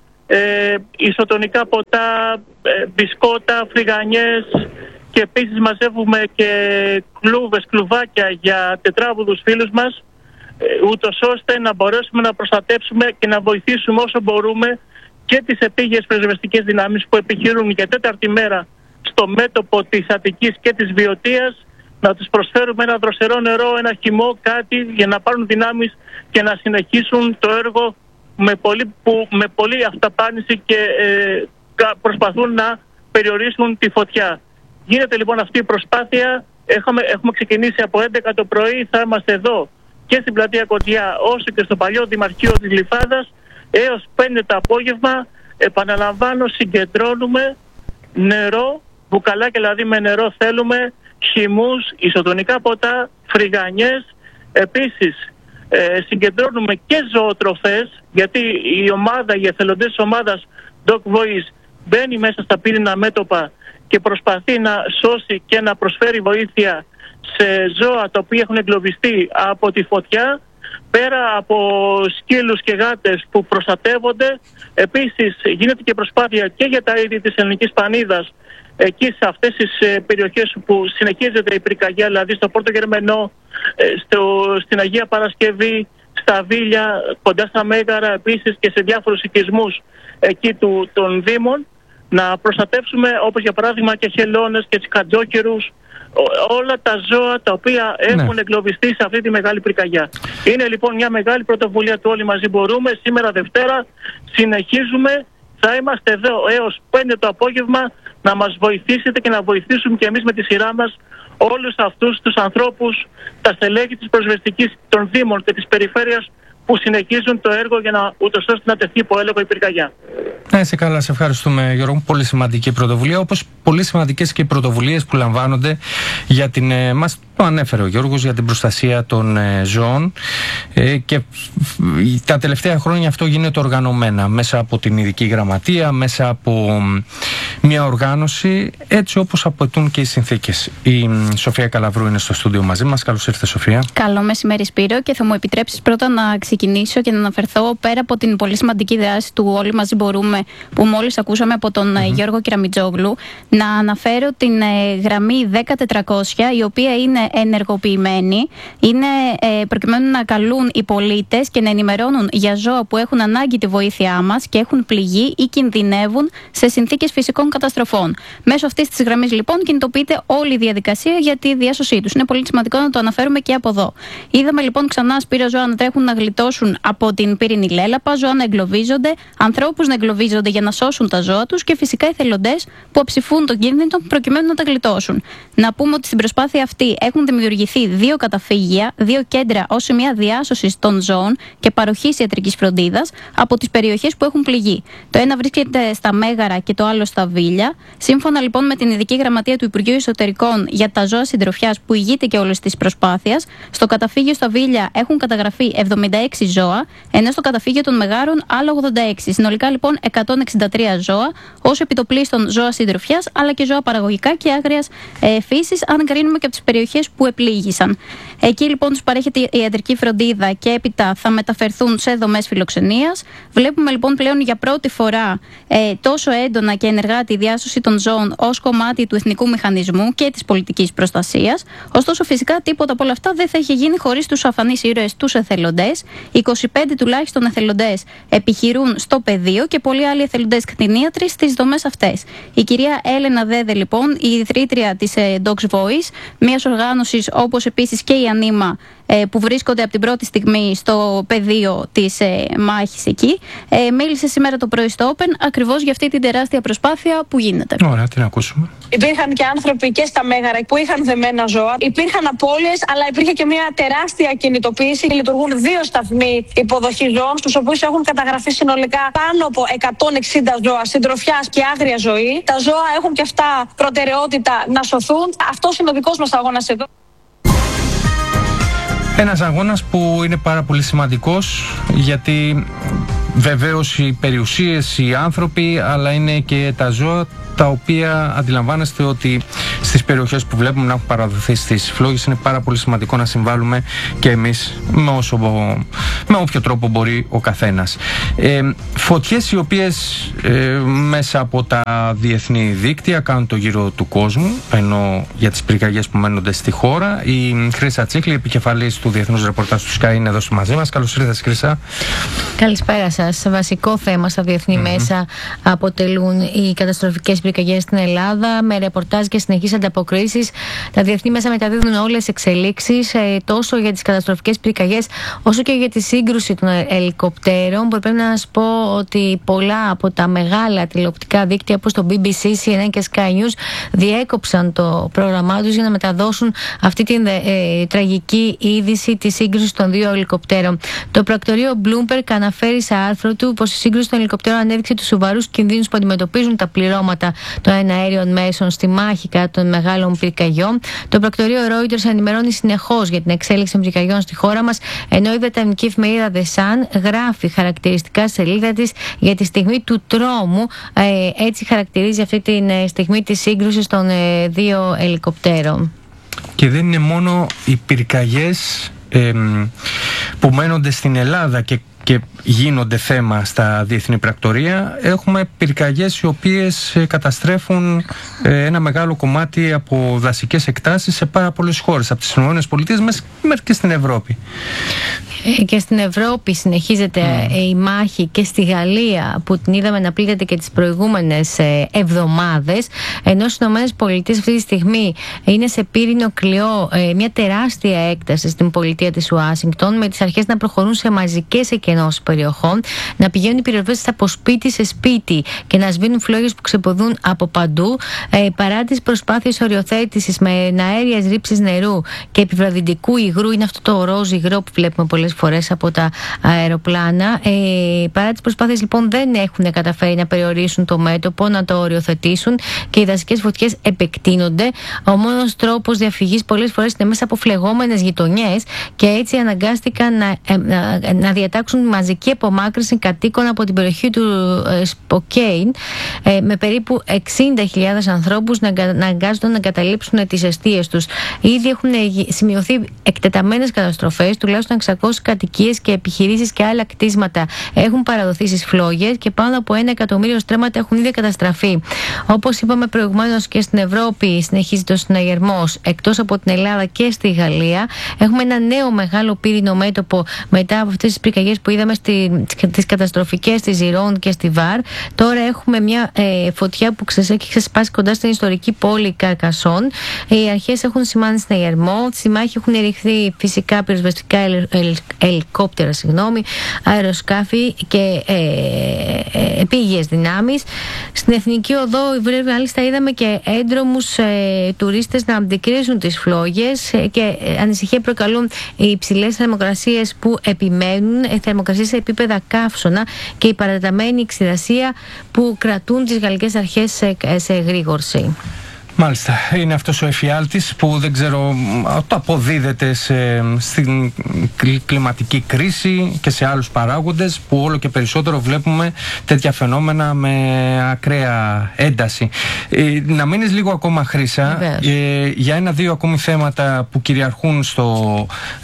S26: ισοτονικά ποτά, μπισκότα, φρυγανιές, και επίσης μαζεύουμε και κλουβάκια για τετράβουδους φίλους μας, ούτως ώστε να μπορέσουμε να προστατέψουμε και να βοηθήσουμε όσο μπορούμε και τις επίγειες πυροσβεστικές δυνάμεις που επιχειρούν για τέταρτη μέρα στο μέτωπο της Αττικής και της Βιωτίας, να τους προσφέρουμε ένα δροσερό νερό, ένα χυμό, κάτι για να πάρουν δυνάμεις και να συνεχίσουν το έργο με πολύ αυταπάνηση και προσπαθούν να περιορίσουν τη φωτιά. Γίνεται λοιπόν αυτή η προσπάθεια. Έχουμε ξεκινήσει από 11 το πρωί, θα είμαστε εδώ και στην πλατεία Κοτζιά όσο και στο παλιό Δημαρχείο της Γλυφάδας έως 5 το απόγευμα. Επαναλαμβάνω, συγκεντρώνουμε νερό, μπουκαλάκια δηλαδή με νερό θέλουμε, χυμούς, ισοτονικά ποτά, φρυγανιές. Επίσης συγκεντρώνουμε και ζωοτροφές, γιατί οι εθελοντές της ομάδας Dog Voice μπαίνει μέσα στα πύριννα μέτωπα και προσπαθεί να σώσει και να προσφέρει βοήθεια σε ζώα τα οποία έχουν εγκλωβιστεί από τη φωτιά, πέρα από σκύλους και γάτες που προστατεύονται. Επίσης γίνεται και προσπάθεια και για τα είδη της ελληνικής πανίδας εκεί σε αυτές τις περιοχές που συνεχίζεται η πυρκαγιά, δηλαδή στο Πόρτο Γερμενό, στην Αγία Παρασκευή, στα Βίλια, κοντά στα Μέγαρα, επίσης και σε διάφορους οικισμούς εκεί των Δήμων, να προστατεύσουμε, όπως για παράδειγμα και χελώνες και τσικατζόκερους, όλα τα ζώα τα οποία έχουν εγκλωβιστεί σε αυτή τη μεγάλη πυρκαγιά. Είναι λοιπόν μια μεγάλη πρωτοβουλία του όλοι μαζί μπορούμε. Σήμερα Δευτέρα συνεχίζουμε, θα είμαστε εδώ έως 5 το απόγευμα να μας βοηθήσετε και να βοηθήσουμε και εμείς με τη σειρά μας όλους αυτούς τους ανθρώπους, τα στελέχη της προσβεστικής των Δήμων και της Περιφέρειας που συνεχίζουν το έργο για να ούτως ώστε να τεθεί υπό έλεγχο η πυρκαγιά.
S1: Να είσαι καλά, σε ευχαριστούμε Γιώργο. Πολύ σημαντική πρωτοβουλία, όπως πολύ σημαντικές και οι πρωτοβουλίες που λαμβάνονται για την, μας το ανέφερε ο Γιώργος, για την προστασία των ζώων, και τα τελευταία χρόνια αυτό γίνεται οργανωμένα μέσα από την ειδική γραμματεία, μέσα από μια οργάνωση έτσι όπως απαιτούν και οι συνθήκες. Η Σοφία Καλαβρού είναι στο στούντιο μαζί μας. Καλώς ήρθες, Σοφία.
S27: Καλό μεσημέρι, Σπύρο, και θα μου επιτρέψεις πρώτα να ξεκινήσω και να αναφερθώ πέρα από την πολύ σημαντική δράση του Όλοι Μαζί Μπορούμε που μόλις ακούσαμε από τον Γιώργο Κεραμιτζόγλου, να αναφέρω την γραμμή 10400, η οποία είναι ενεργοποιημένη, είναι προκειμένου να καλούν οι πολίτες και να ενημερώνουν για ζώα που έχουν ανάγκη τη βοήθειά μας και έχουν πληγεί ή κινδυνεύουν σε συνθήκες φυσικών καταστροφών. Μέσω αυτής της γραμμής λοιπόν κινητοποιείται όλη η διαδικασία για τη διάσωσή τους. Είναι πολύ σημαντικό να το αναφέρουμε και από εδώ. Είδαμε λοιπόν ξανά, Σπύρο, ζώα να τρέχουν να γλιτώσουν από την πύρινη λέλαπα, ζώα να εγκλωβίζονται, ανθρώπους να εγκλωβίζονται για να σώσουν τα ζώα τους και φυσικά εθελοντές που αψηφούν τον κίνδυνο προκειμένου να τα γλιτώσουν. Να πούμε ότι στην προσπάθεια αυτή έχουν δημιουργηθεί 2 καταφύγια, 2 κέντρα ως σημεία διάσωσης των ζώων και παροχής ιατρικής φροντίδας από τις περιοχές που έχουν πληγεί. Το ένα βρίσκεται στα Μέγαρα και το άλλο στα Βίλια. Σύμφωνα λοιπόν με την Ειδική Γραμματεία του Υπουργείου Εσωτερικών για τα ζώα συντροφιάς που ηγείται και όλης της προσπάθειας, στο καταφύγιο στα Βίλια έχουν καταγραφεί 76 ζώα, ενώ στο καταφύγιο των Μεγάρων άλλο 86. Συνολικά λοιπόν 163 ζώα, ως επιτοπλίστων ζώα συντροφιάς, αλλά και ζώα παραγωγικά και άγριας φύσης, αν κρίνουμε και από τις περιοχές που επλήγησαν. Εκεί λοιπόν τους παρέχεται η ιατρική φροντίδα και έπειτα θα μεταφερθούν σε δομές φιλοξενίας. Βλέπουμε λοιπόν πλέον για πρώτη φορά τόσο έντονα και ενεργά τη διάσωση των ζώων ως κομμάτι του εθνικού μηχανισμού και της πολιτικής προστασίας. Ωστόσο, φυσικά τίποτα από όλα αυτά δεν θα είχε γίνει χωρίς τους αφανείς ήρωες, τους εθελοντές. 25 τουλάχιστον εθελοντές επιχειρούν στο πεδίο και πολλοί άλλοι εθελοντές κτηνίατροι στις δομές αυτές. Η κυρία Έλενα Δέδε, λοιπόν, η ιδρύτρια της Dogs Voice, μιας οργάνωσης όπως επίσης και η Ανίμα, που βρίσκονται από την πρώτη στιγμή στο πεδίο της μάχης εκεί, μίλησε σήμερα το πρωί στο Open ακριβώς για αυτή την τεράστια προσπάθεια που γίνεται.
S1: Ωραία, την ακούσουμε.
S5: Υπήρχαν και άνθρωποι και στα Μέγαρα που είχαν δεμένα ζώα. Υπήρχαν απώλειες, αλλά υπήρχε και μια τεράστια κινητοποίηση. Λειτουργούν 2 σταθμοί υποδοχής ζώων, στους οποίους έχουν καταγραφεί συνολικά πάνω από 160 ζώα συντροφιάς και άγρια ζωή. Τα ζώα έχουν και αυτά προτεραιότητα να σωθούν. Αυτός είναι ο δικός μας αγώνας εδώ.
S1: Ένας αγώνας που είναι πάρα πολύ σημαντικός, γιατί βεβαίως οι περιουσίες, οι άνθρωποι, αλλά είναι και τα ζώα, τα οποία αντιλαμβάνεστε ότι στις περιοχές που βλέπουμε να έχουν παραδοθεί στις φλόγες είναι πάρα πολύ σημαντικό να συμβάλλουμε και εμείς με όποιο τρόπο μπορεί ο καθένας. Φωτιές οι οποίες μέσα από τα διεθνή δίκτυα κάνουν το γύρο του κόσμου, ενώ για τις πυρκαγιές που μένονται στη χώρα. Η Χρύσα Τσίχλη, επικεφαλής του Διεθνούς Ρεπορτάζ του Sky, είναι εδώ μαζί μας. Καλώς ήρθατε, Χρύσα.
S6: Καλησπέρα σας. Βασικό θέμα στα διεθνή μέσα αποτελούν οι καταστροφικές πυρκαγιές στην Ελλάδα, με ρεπορτάζ και συνεχείς ανταποκρίσεις. Τα διεθνή μέσα μεταδίδουν όλες τις εξελίξεις, τόσο για τις καταστροφικές πυρκαγιές, όσο και για τη σύγκρουση των ελικοπτέρων. Πρέπει να σας πω ότι πολλά από τα μεγάλα τηλεοπτικά δίκτυα, όπως το BBC, CNN και Sky News, διέκοψαν το πρόγραμμά τους για να μεταδώσουν αυτή την τραγική είδηση της σύγκρουσης των 2 ελικοπτέρων. Το πρακτορείο Bloomberg αναφέρει σε άρθρο του πως η σύγκρουση των ελικοπτέρων ανέδειξε τους σοβαρούς κινδύνους που αντιμετωπίζουν τα πληρώματα των εναέριων μέσων στη μάχη κατά των μεγάλων πυρκαγιών. Το πρακτορείο Reuters ενημερώνει συνεχώς για την εξέλιξη των πυρκαγιών στη χώρα μας, ενώ η βρετανική εφημερίδα The Sun γράφει χαρακτηριστικά στη σελίδα της για τη στιγμή του τρόμου. Έτσι χαρακτηρίζει αυτή τη στιγμή της σύγκρουσης των 2 ελικοπτέρων.
S1: Και δεν είναι μόνο οι πυρκαγιές που μένονται στην Ελλάδα και γίνονται θέμα στα διεθνή πρακτορεία. Έχουμε πυρκαγιές οι οποίες καταστρέφουν ένα μεγάλο κομμάτι από δασικές εκτάσεις σε πάρα πολλές χώρες, από τις ΗΠΑ μέχρι και στην Ευρώπη.
S6: Και στην Ευρώπη συνεχίζεται η μάχη, και στη Γαλλία που την είδαμε να πλήττεται και τις προηγούμενες εβδομάδες, ενώ στις ΗΠΑ αυτή τη στιγμή είναι σε πύρινο κλειό μια τεράστια έκταση στην πολιτεία της Ουάσιγκτον, με τις αρχές να προχωρούν σε μαζικές εκενώσεις περιοχών, να πηγαίνουν οι πυροσβέστες από σπίτι σε σπίτι και να σβήνουν φλόγες που ξεποδούν από παντού, παρά τις προσπάθειες οριοθέτησης με αέριες ρήψεις νερού και επιβραδυντικού υγρού. Είναι αυτό το ροζ υγρό που βλέπουμε πολλές φορές από τα αεροπλάνα. Παρά τις προσπάθειες λοιπόν δεν έχουν καταφέρει να περιορίσουν το μέτωπο, να το οριοθετήσουν, και οι δασικές φωτιές επεκτείνονται. Ο μόνος τρόπος διαφυγής πολλές φορές είναι μέσα από φλεγόμενες γειτονιές, και έτσι αναγκάστηκαν να διατάξουν μαζική απομάκρυνση κατοίκων από την περιοχή του Σποκέιν, με περίπου 60.000 ανθρώπους να αναγκάζονται να καταλήψουν τις εστίες τους. Ήδη έχουν σημειωθεί εκτεταμένες καταστροφές, τουλάχιστον 600 κατοικίες και επιχειρήσεις και άλλα κτίσματα έχουν παραδοθεί στις φλόγες, και πάνω από 1 εκατομμύριο στρέμματα έχουν ήδη καταστραφεί. Όπως είπαμε προηγουμένως, και στην Ευρώπη συνεχίζεται ο συναγερμός, εκτός από την Ελλάδα και στη Γαλλία. Έχουμε ένα νέο μεγάλο πύρινο μέτωπο μετά από αυτές τις πυρκαγιές που είδαμε τις καταστροφικές στη Ζιρόν και στη Βάρ. Τώρα έχουμε μια φωτιά που έχει ξεσπάσει κοντά στην ιστορική πόλη Καρκασόν. Οι αρχές έχουν σημάνει συναγερμό. Στη μάχη έχουν ρηχθεί φυσικά πυροσβεστικά ελικόπτερα, αεροσκάφη και επίγειες δυνάμεις. Στην Εθνική Οδό, μάλιστα, είδαμε και έντρομους τουρίστες να αντικρίζουν τις φλόγες και ανησυχία προκαλούν οι υψηλές θερμοκρασίες που επιμένουν, θερμοκρασίες σε επίπεδα καύσωνα και η παραταμένη ξηρασία που κρατούν τις γαλλικές αρχές σε εγρήγορση.
S1: Μάλιστα, είναι αυτός ο εφιάλτης που δεν ξέρω, το αποδίδεται στην κλιματική κρίση και σε άλλους παράγοντες που όλο και περισσότερο βλέπουμε τέτοια φαινόμενα με ακραία ένταση. Να μείνεις λίγο ακόμα, Χρύσα, για ένα-δύο ακόμη θέματα που κυριαρχούν στο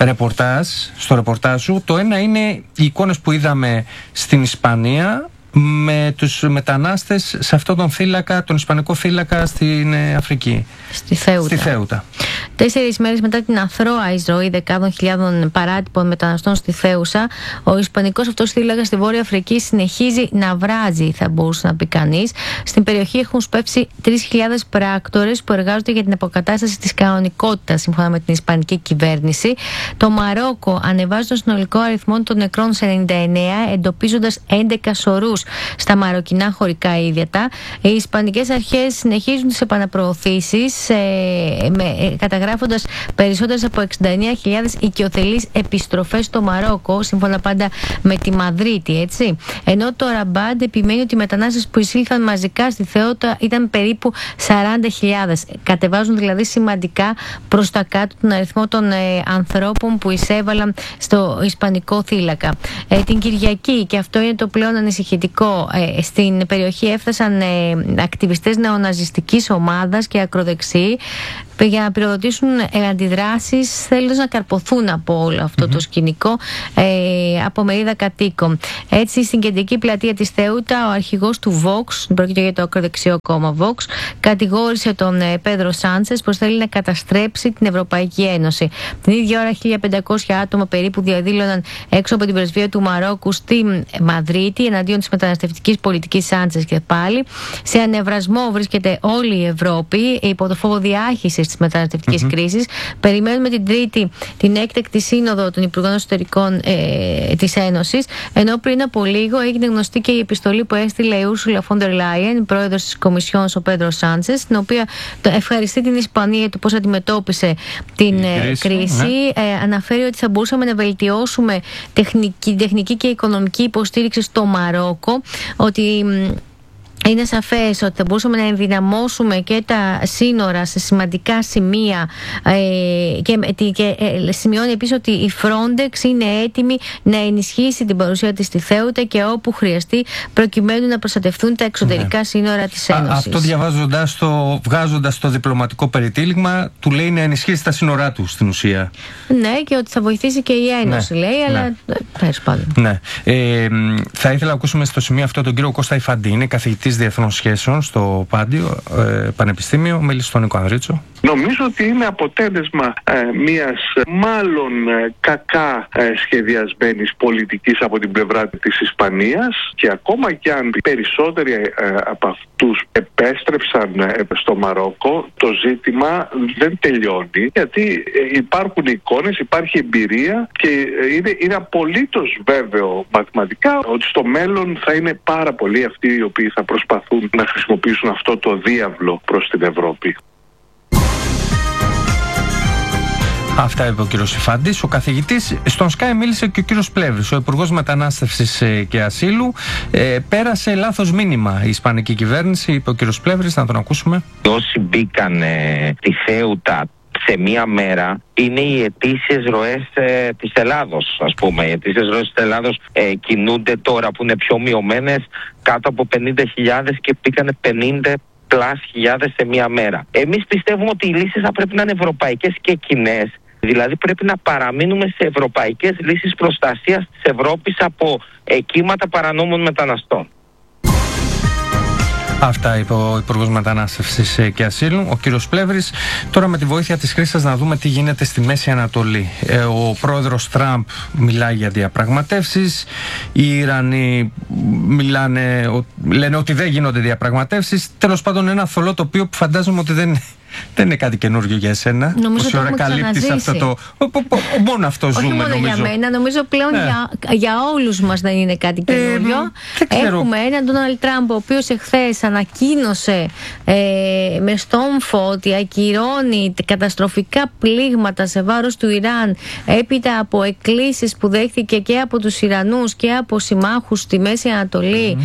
S1: ρεπορτάζ σου. Το ένα είναι οι εικόνες που είδαμε στην Ισπανία με τους μετανάστες σε αυτόν τον θύλακα, τον ισπανικό θύλακα στην Αφρική.
S6: Στη Θέουτα. 4 μέρες μετά την αθρώα εισρωή δεκάδων χιλιάδων παράτυπων μεταναστών στη Θέουσα, ο ισπανικός αυτός θύλακας στη Βόρεια Αφρική συνεχίζει να βράζει, θα μπορούσε να πει κανείς. Στην περιοχή έχουν σπεύσει 3.000 πράκτορες που εργάζονται για την αποκατάσταση της κανονικότητας, σύμφωνα με την ισπανική κυβέρνηση. Το Μαρόκο ανεβάζει τον συνολικό αριθμό των νεκρών σε 99, εντοπίζοντας 11 σωρούς στα μαροκινά χωρικά ίδρυτα. Οι ισπανικές αρχές συνεχίζουν τις επαναπροωθήσεις, καταγράφοντας περισσότερες από 69.000 οικειοθελείς επιστροφές στο Μαρόκο, σύμφωνα πάντα με τη Μαδρίτη, έτσι. Ενώ το Ραμπάντ επιμένει ότι οι μετανάστες που εισήλθαν μαζικά στη Θέουτα ήταν περίπου 40.000. Κατεβάζουν δηλαδή σημαντικά προς τα κάτω τον αριθμό των ανθρώπων που εισέβαλαν στο ισπανικό θύλακα. Την Κυριακή, και αυτό είναι το πλέον ανησυχητικό, στην περιοχή έφτασαν ακτιβιστές νεοναζιστικής ομάδας και ακροδεξιοί για να πυροδοτήσουν αντιδράσεις, θέλοντας να καρποθούν από όλο αυτό το σκηνικό από μερίδα κατοίκων. Έτσι, στην κεντρική πλατεία της Θέουτα, ο αρχηγός του Vox, πρόκειται για το ακροδεξιό κόμμα Vox, κατηγόρησε τον Πέδρο Σάντσες πως θέλει να καταστρέψει την Ευρωπαϊκή Ένωση. Την ίδια ώρα, 1.500 άτομα περίπου διαδήλωναν έξω από την πρεσβεία του Μαρόκου στη Μαδρίτη εναντίον της μεταναστευτικής πολιτικής Σάντσες, και πάλι σε ανεβρασμό βρίσκεται όλη η Ευρώπη υπό το φόβο διάχυσης της μεταναστευτικής κρίσης. Περιμένουμε την Τρίτη την έκτακτη σύνοδο των Υπουργών Εσωτερικών της Ένωσης, ενώ πριν από λίγο έγινε γνωστή και η επιστολή που έστειλε η Ursula von der Leyen, πρόεδρος της Κομισιόν, ο Πέδρο Σάντσες, στην οποία ευχαριστεί την Ισπανία για το πώς αντιμετώπισε την κρίση. Αναφέρει ότι θα μπορούσαμε να βελτιώσουμε τεχνική και οικονομική υποστήριξη στο Μαρόκο, ότι είναι σαφές ότι θα μπορούσαμε να ενδυναμώσουμε και τα σύνορα σε σημαντικά σημεία, και σημειώνει επίσης ότι η Frontex είναι έτοιμη να ενισχύσει την παρουσία της στη Θέουτα και όπου χρειαστεί, προκειμένου να προστατευτούν τα εξωτερικά σύνορα της Ένωσης. Αυτό
S1: βγάζοντας το διπλωματικό περιτύλιγμα, του λέει να ενισχύσει τα σύνορά του στην ουσία.
S6: Ναι, και ότι θα βοηθήσει και η Ένωση, λέει, αλλά πες πάντων.
S1: Ναι. Θα ήθελα να ακούσουμε στο σημείο αυτό τον κύριο Κώστα Ιφαντή, είναι καθηγητής Διεθνών Σχέσεων στο Πάντιο Πανεπιστήμιο. Μίλησε στον Νίκο Ανδρίτσο.
S21: Νομίζω ότι είναι αποτέλεσμα μιας μάλλον κακά σχεδιασμένης πολιτικής από την πλευρά της Ισπανίας, και ακόμα κι αν περισσότεροι από αυτούς επέστρεψαν στο Μαρόκο, το ζήτημα δεν τελειώνει, γιατί υπάρχουν εικόνες, υπάρχει εμπειρία και είναι απολύτως βέβαιο μαθηματικά ότι στο μέλλον θα είναι πάρα πολλοί αυτοί οι οποίοι θα προσπαθούν να χρησιμοποιήσουν αυτό το διάβλο προς την Ευρώπη.
S1: Αυτά είπε ο κύριος Ιφάντης, ο καθηγητής. Στον Sky μίλησε και ο κύριος Πλεύρης, ο Υπουργός Μετανάστευσης και Ασύλου. Πέρασε λάθος μήνυμα η Ισπανική κυβέρνηση, είπε ο κύριος Πλεύρης, να τον ακούσουμε.
S7: Όσοι μπήκαν τη Θέουτα σε μία μέρα είναι οι ετήσιες ροές της Ελλάδος, ας πούμε. Οι ετήσιες ροές της Ελλάδος κινούνται τώρα, που είναι πιο μειωμένες, κάτω από 50.000 και πήγανε 50 χιλιάδες σε μία μέρα. Εμείς πιστεύουμε ότι οι λύσεις θα πρέπει να είναι ευρωπαϊκές και κοινές. Δηλαδή πρέπει να παραμείνουμε σε ευρωπαϊκές λύσεις προστασίας της Ευρώπης από κύματα παρανόμων μεταναστών.
S1: Αυτά είπε ο Υπουργός Μετανάστευσης και Ασύλου, ο κύριος Πλεύρης. Τώρα, με τη βοήθεια της Χρύσας, να δούμε τι γίνεται στη Μέση Ανατολή. Ο πρόεδρος Τραμπ μιλάει για διαπραγματεύσεις. Οι Ιρανοί λένε ότι δεν γίνονται διαπραγματεύσεις. Τέλος πάντων, ένα θολό τοπίο που φαντάζομαι ότι δεν δεν είναι κάτι καινούργιο για εσένα.
S6: Πόση ώρα
S1: καλύπτεις αυτό το. Μόνο αυτό
S6: όχι
S1: ζούμε,
S6: μόνο
S1: νομίζω.
S6: Για μένα, νομίζω πλέον για όλους μας δεν είναι κάτι καινούριο. Έχουμε έναν Ντόναλντ Τραμπ, ο οποίος εχθές ανακοίνωσε με στόμφο ότι ακυρώνει καταστροφικά πλήγματα σε βάρος του Ιράν έπειτα από εκκλήσεις που δέχθηκε και από τους Ιρανούς και από συμμάχους στη Μέση Ανατολή,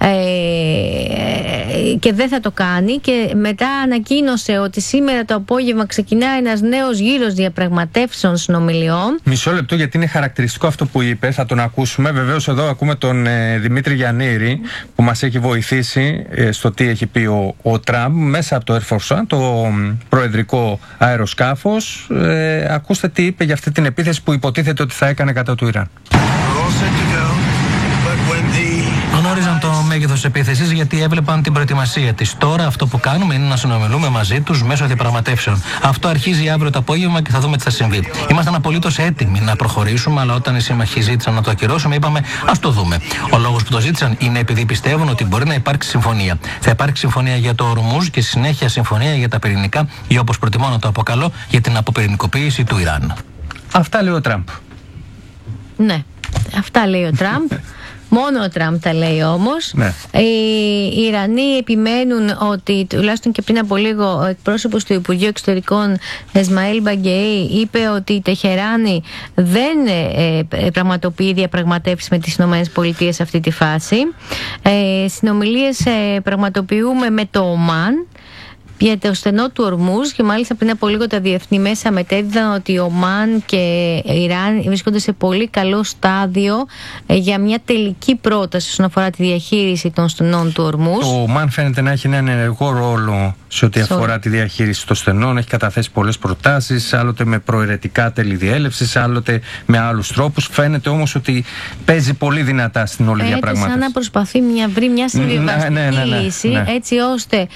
S6: και δεν θα το κάνει, και μετά ανακοίνωσε ότι σήμερα το απόγευμα ξεκινά ένας νέος γύρος διαπραγματεύσεων συνομιλιών.
S1: Μισό λεπτό, γιατί είναι χαρακτηριστικό αυτό που είπε, θα τον ακούσουμε. Βεβαίως εδώ ακούμε τον Δημήτρη Γιαννήρη που μας έχει βοηθήσει στο τι έχει πει ο Τραμπ μέσα από το Air Force One, το προεδρικό αεροσκάφος. Ακούστε τι είπε για αυτή την επίθεση που υποτίθεται ότι θα έκανε κατά του Ιράν.
S8: Γνώριζαν το μέγεθος επίθεσης γιατί έβλεπαν την προετοιμασία της. Τώρα αυτό που κάνουμε είναι να συνομιλούμε μαζί τους μέσω διαπραγματεύσεων. Αυτό αρχίζει αύριο το απόγευμα και θα δούμε τι θα συμβεί. Ήμασταν απολύτως έτοιμοι να προχωρήσουμε, αλλά όταν οι σύμμαχοι ζήτησαν να το ακυρώσουμε, είπαμε ας το δούμε. Ο λόγος που το ζήτησαν είναι επειδή πιστεύουν ότι μπορεί να υπάρξει συμφωνία. Θα υπάρξει συμφωνία για το Ορμούζ και στη συνέχεια συμφωνία για τα πυρηνικά, ή όπως προτιμώ να το αποκαλώ, για την αποπυρηνικοποίηση του Ιράν.
S1: Αυτά λέει ο Τραμπ.
S6: Ναι, αυτά λέει ο Τραμπ. Μόνο ο Τραμπ τα λέει όμως.
S1: Ναι.
S6: Οι Ιρανοί επιμένουν ότι, τουλάχιστον και πριν από λίγο, ο εκπρόσωπος του Υπουργείου Εξωτερικών Εσμαήλ Μπαγκεϊ είπε ότι η Τεχεράνη δεν πραγματοποιεί διαπραγματεύσεις με τις ΗΠΑ σε αυτή τη φάση. Συνομιλίες πραγματοποιούμε με το Ομάν για το στενό του Ορμούζ, και μάλιστα πριν από λίγο τα διεθνή μέσα μετέδιδαν ότι ο Ομάν και η Ιράν βρίσκονται σε πολύ καλό στάδιο για μια τελική πρόταση όσον αφορά τη διαχείριση των στενών του Ορμούζ.
S1: Ο Ομάν φαίνεται να έχει έναν ενεργό ρόλο σε ό,τι αφορά τη διαχείριση των στενών. Έχει καταθέσει πολλές προτάσεις, άλλοτε με προαιρετικά τέλη διέλευσης, άλλοτε με άλλους τρόπους. Φαίνεται όμως ότι παίζει πολύ δυνατά στην όλη διαπραγμάτευση.
S6: Σαν να προσπαθεί βρει μια συμβιβαστική λύση, έτσι ώστε